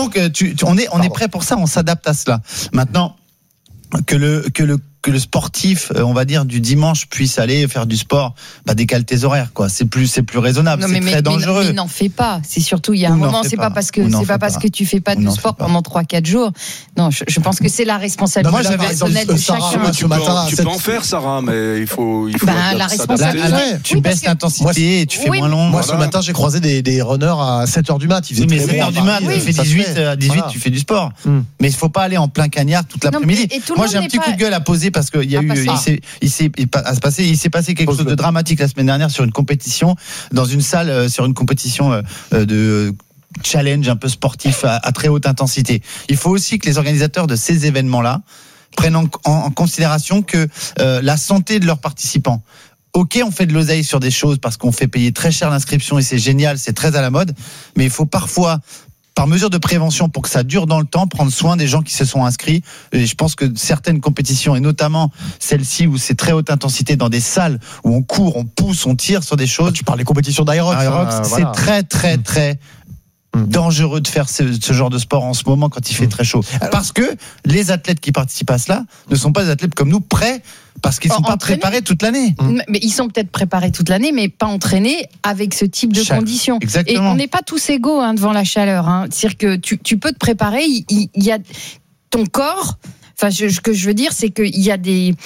on est prêt pour ça. On s'adapte à cela. Maintenant que le sportif, on va dire, du dimanche puisse aller faire du sport, décale tes horaires, quoi. C'est plus raisonnable. Non, c'est très dangereux. Mais n'en fais pas. C'est surtout, il y a un moment, c'est pas parce que tu fais pas de sport pendant 3-4 jours. Non, je pense que c'est la responsabilité personnelle de chacun. Tu peux en faire, Sarah, mais il faut la responsabilité. Tu baisses l'intensité et tu fais moins long. Moi, ce matin, j'ai croisé des runners à 7h du mat. Mais 7h du mat, tu fais 18, tu fais du sport. Mais il faut pas aller en plein cagnard toute l'après-midi. Moi, j'ai un petit coup de gueule à poser parce qu'il y a il s'est passé quelque chose de dramatique la semaine dernière sur une compétition, dans une salle, sur une compétition de challenge un peu sportif à très haute intensité. Il faut aussi que les organisateurs de ces événements-là prennent en considération que la santé de leurs participants. Ok, on fait de l'oseille sur des choses parce qu'on fait payer très cher l'inscription et c'est génial, c'est très à la mode, mais il faut parfois, par mesure de prévention, pour que ça dure dans le temps, prendre soin des gens qui se sont inscrits. Et je pense que certaines compétitions, et notamment celle-ci où c'est très haute intensité, dans des salles où on court, on pousse, on tire sur des choses. Tu parles des compétitions d'Aerox. C'est très, très, très dangereux de faire ce genre de sport en ce moment quand il fait très chaud. Parce que les athlètes qui participent à cela ne sont pas des athlètes comme nous, prêts, parce qu'ils ne sont pas préparés toute l'année. Mais ils sont peut-être préparés toute l'année, mais pas entraînés avec ce type de conditions. Exactement. Et on n'est pas tous égaux devant la chaleur. C'est-à-dire que tu peux te préparer, il y a ton corps. Enfin, ce que je veux dire, c'est qu'il y a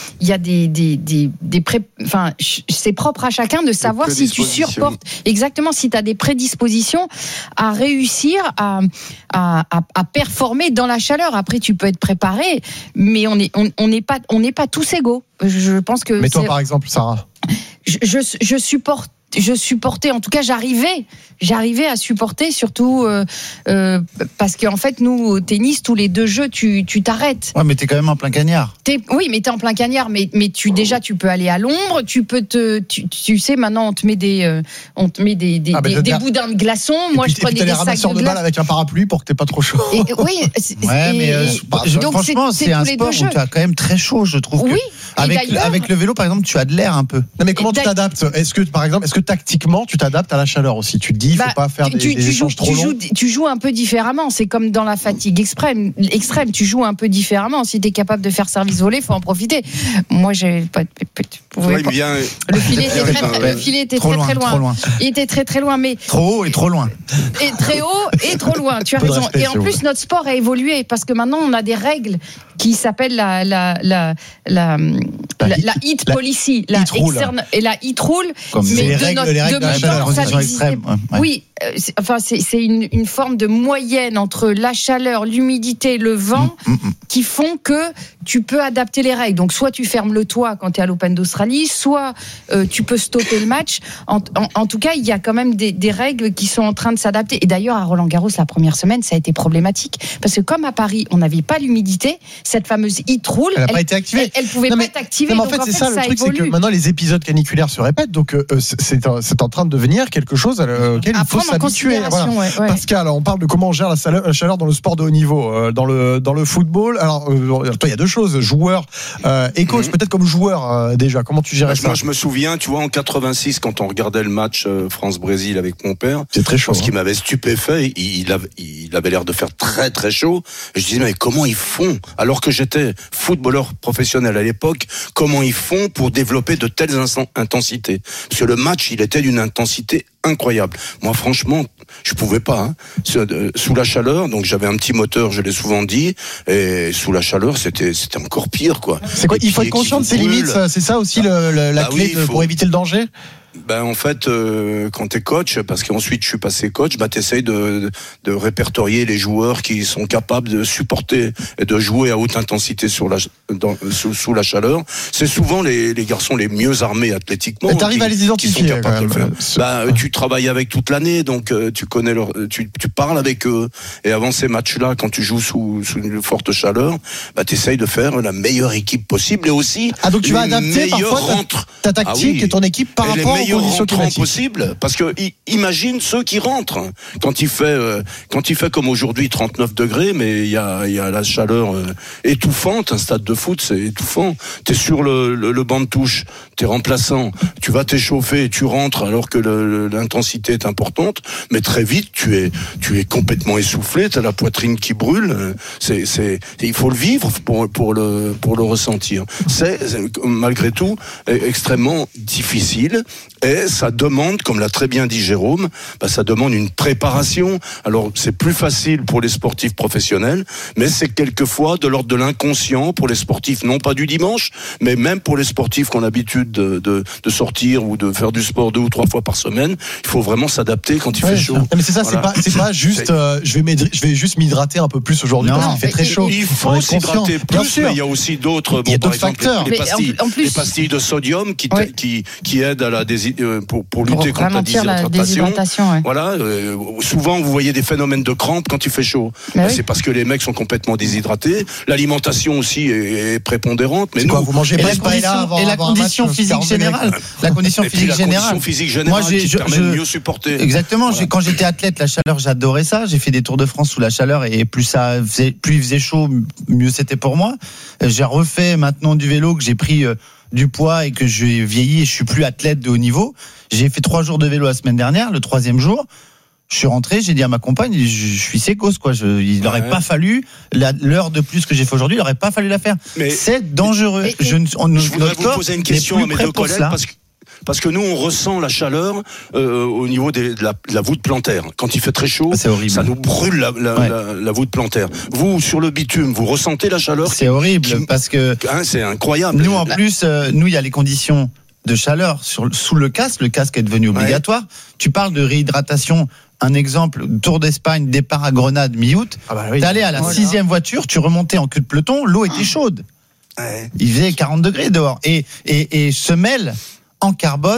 c'est propre à chacun de savoir si tu supportes exactement, si tu as des prédispositions à réussir à performer dans la chaleur. Après, tu peux être préparé, mais on n'est pas tous égaux. Je pense que. Mais toi, par exemple, Sarah. Je supporte je supportais, en tout cas j'arrivais à supporter, surtout parce qu'en fait nous au tennis tous les 2 jeux tu t'arrêtes. Ouais, mais t'es quand même en plein cagnard. Oui, mais t'es en plein cagnard, mais tu peux aller à l'ombre, tu sais maintenant on te met des boudins de glaçons. Moi je prenais des sacs de balles avec un parapluie pour que t'aies pas trop chaud. Franchement c'est un sport où tu as quand même très chaud, je trouve. Oui. Avec le vélo par exemple tu as de l'air un peu. Non, mais comment tu t'adaptes ? Est-ce que tactiquement tu t'adaptes à la chaleur aussi ? Tu te dis, il faut pas faire des échanges trop longs. Tu joues un peu différemment. C'est comme dans la fatigue extrême. Tu joues un peu différemment. Si tu es capable de faire service volé, il faut en profiter. Moi, j'ai pas. Le filet était très loin. Il était très loin, mais trop haut et trop loin. Et très haut et trop loin. Tu as raison. Et en plus, notre sport a évolué parce que maintenant, on a des règles qui s'appellent la heat policy, la externe et la heat rule. Mais les règles de la chaleur, extrême. Oui, c'est une forme de moyenne entre la chaleur, l'humidité, le vent qui font que tu peux adapter les règles. Donc soit tu fermes le toit quand tu es à l'Open d'Australie, soit tu peux stopper le match. En tout cas, il y a quand même des règles qui sont en train de s'adapter. Et d'ailleurs, à Roland-Garros, la première semaine, ça a été problématique parce que comme à Paris, on n'avait pas l'humidité, cette fameuse heat rule, elle n'a pas été activée. Elle pouvait pas être activée. En fait, c'est ça le truc, c'est que maintenant les épisodes caniculaires se répètent, donc c'est en train de devenir quelque chose auquel il faut s'habituer. Voilà. Pascal, on parle de comment on gère la chaleur dans le sport de haut niveau, dans le football. Alors, toi, il y a 2 choses, joueur et coach. Peut-être comme joueur déjà. Comment tu gérais ça ? Moi, je me souviens, tu vois, en 86, quand on regardait le match France-Brésil avec mon père, c'est très chaud. Ce qui m'avait stupéfait, il avait l'air de faire très très chaud. Je disais mais comment ils font, alors que j'étais footballeur professionnel à l'époque, comment ils font pour développer de telles intensités ? Parce que le match, il était d'une intensité incroyable. Moi, franchement, je pouvais pas. Sous la chaleur, donc j'avais un petit moteur, je l'ai souvent dit, et sous la chaleur, c'était encore pire, quoi. C'est quoi ? Il faut être conscient de ses limites. C'est ça aussi la clé pour éviter le danger ? En fait, quand t'es coach, parce qu'ensuite je suis passé coach, t'essayes de répertorier les joueurs qui sont capables de supporter et de jouer à haute intensité sous la chaleur. C'est souvent les garçons les mieux armés athlétiquement. T'arrives à les identifier quand même. Tu travailles avec toute l'année, donc tu connais tu parles avec eux. Et avant ces matchs-là, quand tu joues sous une forte chaleur, t'essayes de faire la meilleure équipe possible et aussi donc tu vas adapter parfois ta tactique et ton équipe par rapport aux conditions climatiques possible, parce que imagine ceux qui rentrent quand il fait comme aujourd'hui 39 degrés, mais il y a la chaleur étouffante. Un stade de foot, c'est étouffant. T'es sur le banc de touche, t'es remplaçant, tu vas t'échauffer, tu rentres alors que l'intensité est importante, mais très vite tu es complètement essoufflé, t'as la poitrine qui brûle. Il faut le vivre pour le ressentir. C'est malgré tout extrêmement difficile. Et ça demande, comme l'a très bien dit Jérôme, ça demande une préparation. Alors c'est plus facile pour les sportifs professionnels, mais c'est quelquefois de l'ordre de l'inconscient pour les sportifs, non pas du dimanche, mais même pour les sportifs qui ont l'habitude de sortir ou de faire du sport 2 ou 3 fois par semaine. Il faut vraiment s'adapter quand il fait chaud. Mais c'est ça, voilà. c'est pas juste je vais juste m'hydrater un peu parce qu'il fait très chaud. Il faut s'hydrater plus, mais il y a aussi d'autres facteurs. Les pastilles de sodium qui aident à pour lutter contre la déshydratation. Voilà, souvent vous voyez des phénomènes de crampes quand il fait chaud. C'est parce que les mecs sont complètement déshydratés. L'alimentation aussi est prépondérante. Mais vous mangez pas et la condition physique générale. La condition physique générale qui permet de mieux supporter. Exactement. Quand j'étais athlète, la chaleur, j'adorais ça. J'ai fait des Tours de France sous la chaleur et plus il faisait chaud, mieux c'était pour moi. J'ai refait maintenant du vélo, que j'ai pris du poids et que j'ai vieilli et je suis plus athlète de haut niveau. J'ai fait 3 jours de vélo la semaine dernière. Le 3e jour, je suis rentré, j'ai dit à ma compagne, je suis sécos, quoi. Il n'aurait pas fallu l'heure de plus que j'ai fait aujourd'hui, il n'aurait pas fallu la faire. Mais c'est dangereux. Je voudrais vous poser une question à mes 2 collègues parce que nous on ressent la chaleur au niveau de la voûte plantaire. Quand il fait très chaud, ça nous brûle la voûte plantaire. Vous sur le bitume, vous ressentez la chaleur? C'est horrible parce que c'est incroyable. Nous en plus, il y a les conditions de chaleur sous le casque est devenu obligatoire. Tu parles de réhydratation. Un exemple, Tour d'Espagne, départ à Grenade mi-août. T'allais à la 6e voiture, tu remontais en queue de peloton, l'eau était chaude. Il faisait 40 degrés dehors. Et semelle en carbone,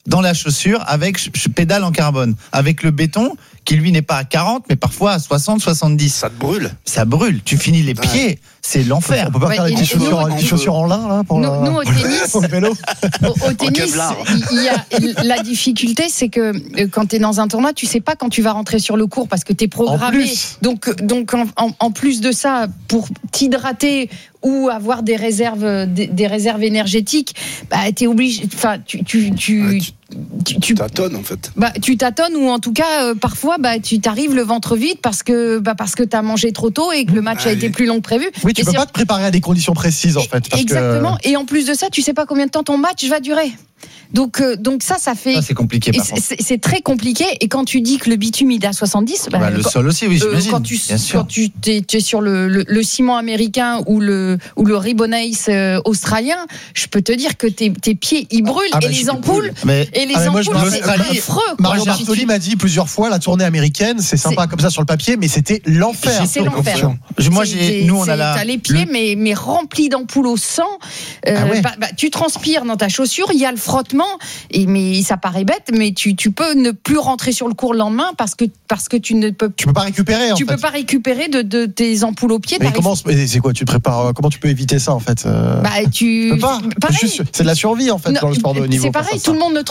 dans la chaussure avec pédale en carbone, avec le béton qui lui n'est pas à 40 mais parfois à 60, 70. Ça te brûle. Ça brûle. Tu finis les pieds, c'est l'enfer. On peut pas faire des chaussures en lin là pour nous au tennis, pour le vélo. Au tennis, il y a la difficulté, c'est que quand tu es dans un tournoi, tu sais pas quand tu vas rentrer sur le court parce que tu es programmé. Donc en plus de ça, pour t'hydrater ou avoir des réserves énergétiques, bah t'es obligé. Enfin, tu tâtonnes en fait. Bah tu tâtonnes ou en tout cas parfois tu t'arrives le ventre vide parce que t'as mangé trop tôt et que le match a été plus long que prévu. Oui, tu peux pas te préparer à des conditions précises en fait. Exactement. Et en plus de ça, tu sais pas combien de temps ton match va durer. Donc ça fait. Ça, c'est compliqué. C'est très compliqué. Et quand tu dis que le bitume il est à 70, le sol aussi, oui, j'imagine. Quand tu es sur le ciment américain ou le Ribonace australien, je peux te dire que tes pieds ils brûlent et les ampoules. C'est affreux. Mario Bartoli m'a dit plusieurs fois la tournée américaine, c'est sympa comme ça sur le papier, mais c'était l'enfer. C'est l'enfer. T'as les pieds mais remplis d'ampoules au sang. Tu transpires dans ta chaussure. Il y a le frottement. Mais ça paraît bête, mais tu peux ne plus rentrer sur le court le lendemain parce que tu ne peux. Tu peux pas récupérer. Tu peux pas récupérer de tes ampoules aux pieds. Mais c'est quoi? Tu te prépares? Comment tu peux éviter ça en fait? Tu peux pas. C'est de la survie en fait dans le sport de haut niveau. C'est pareil. Tout le monde ne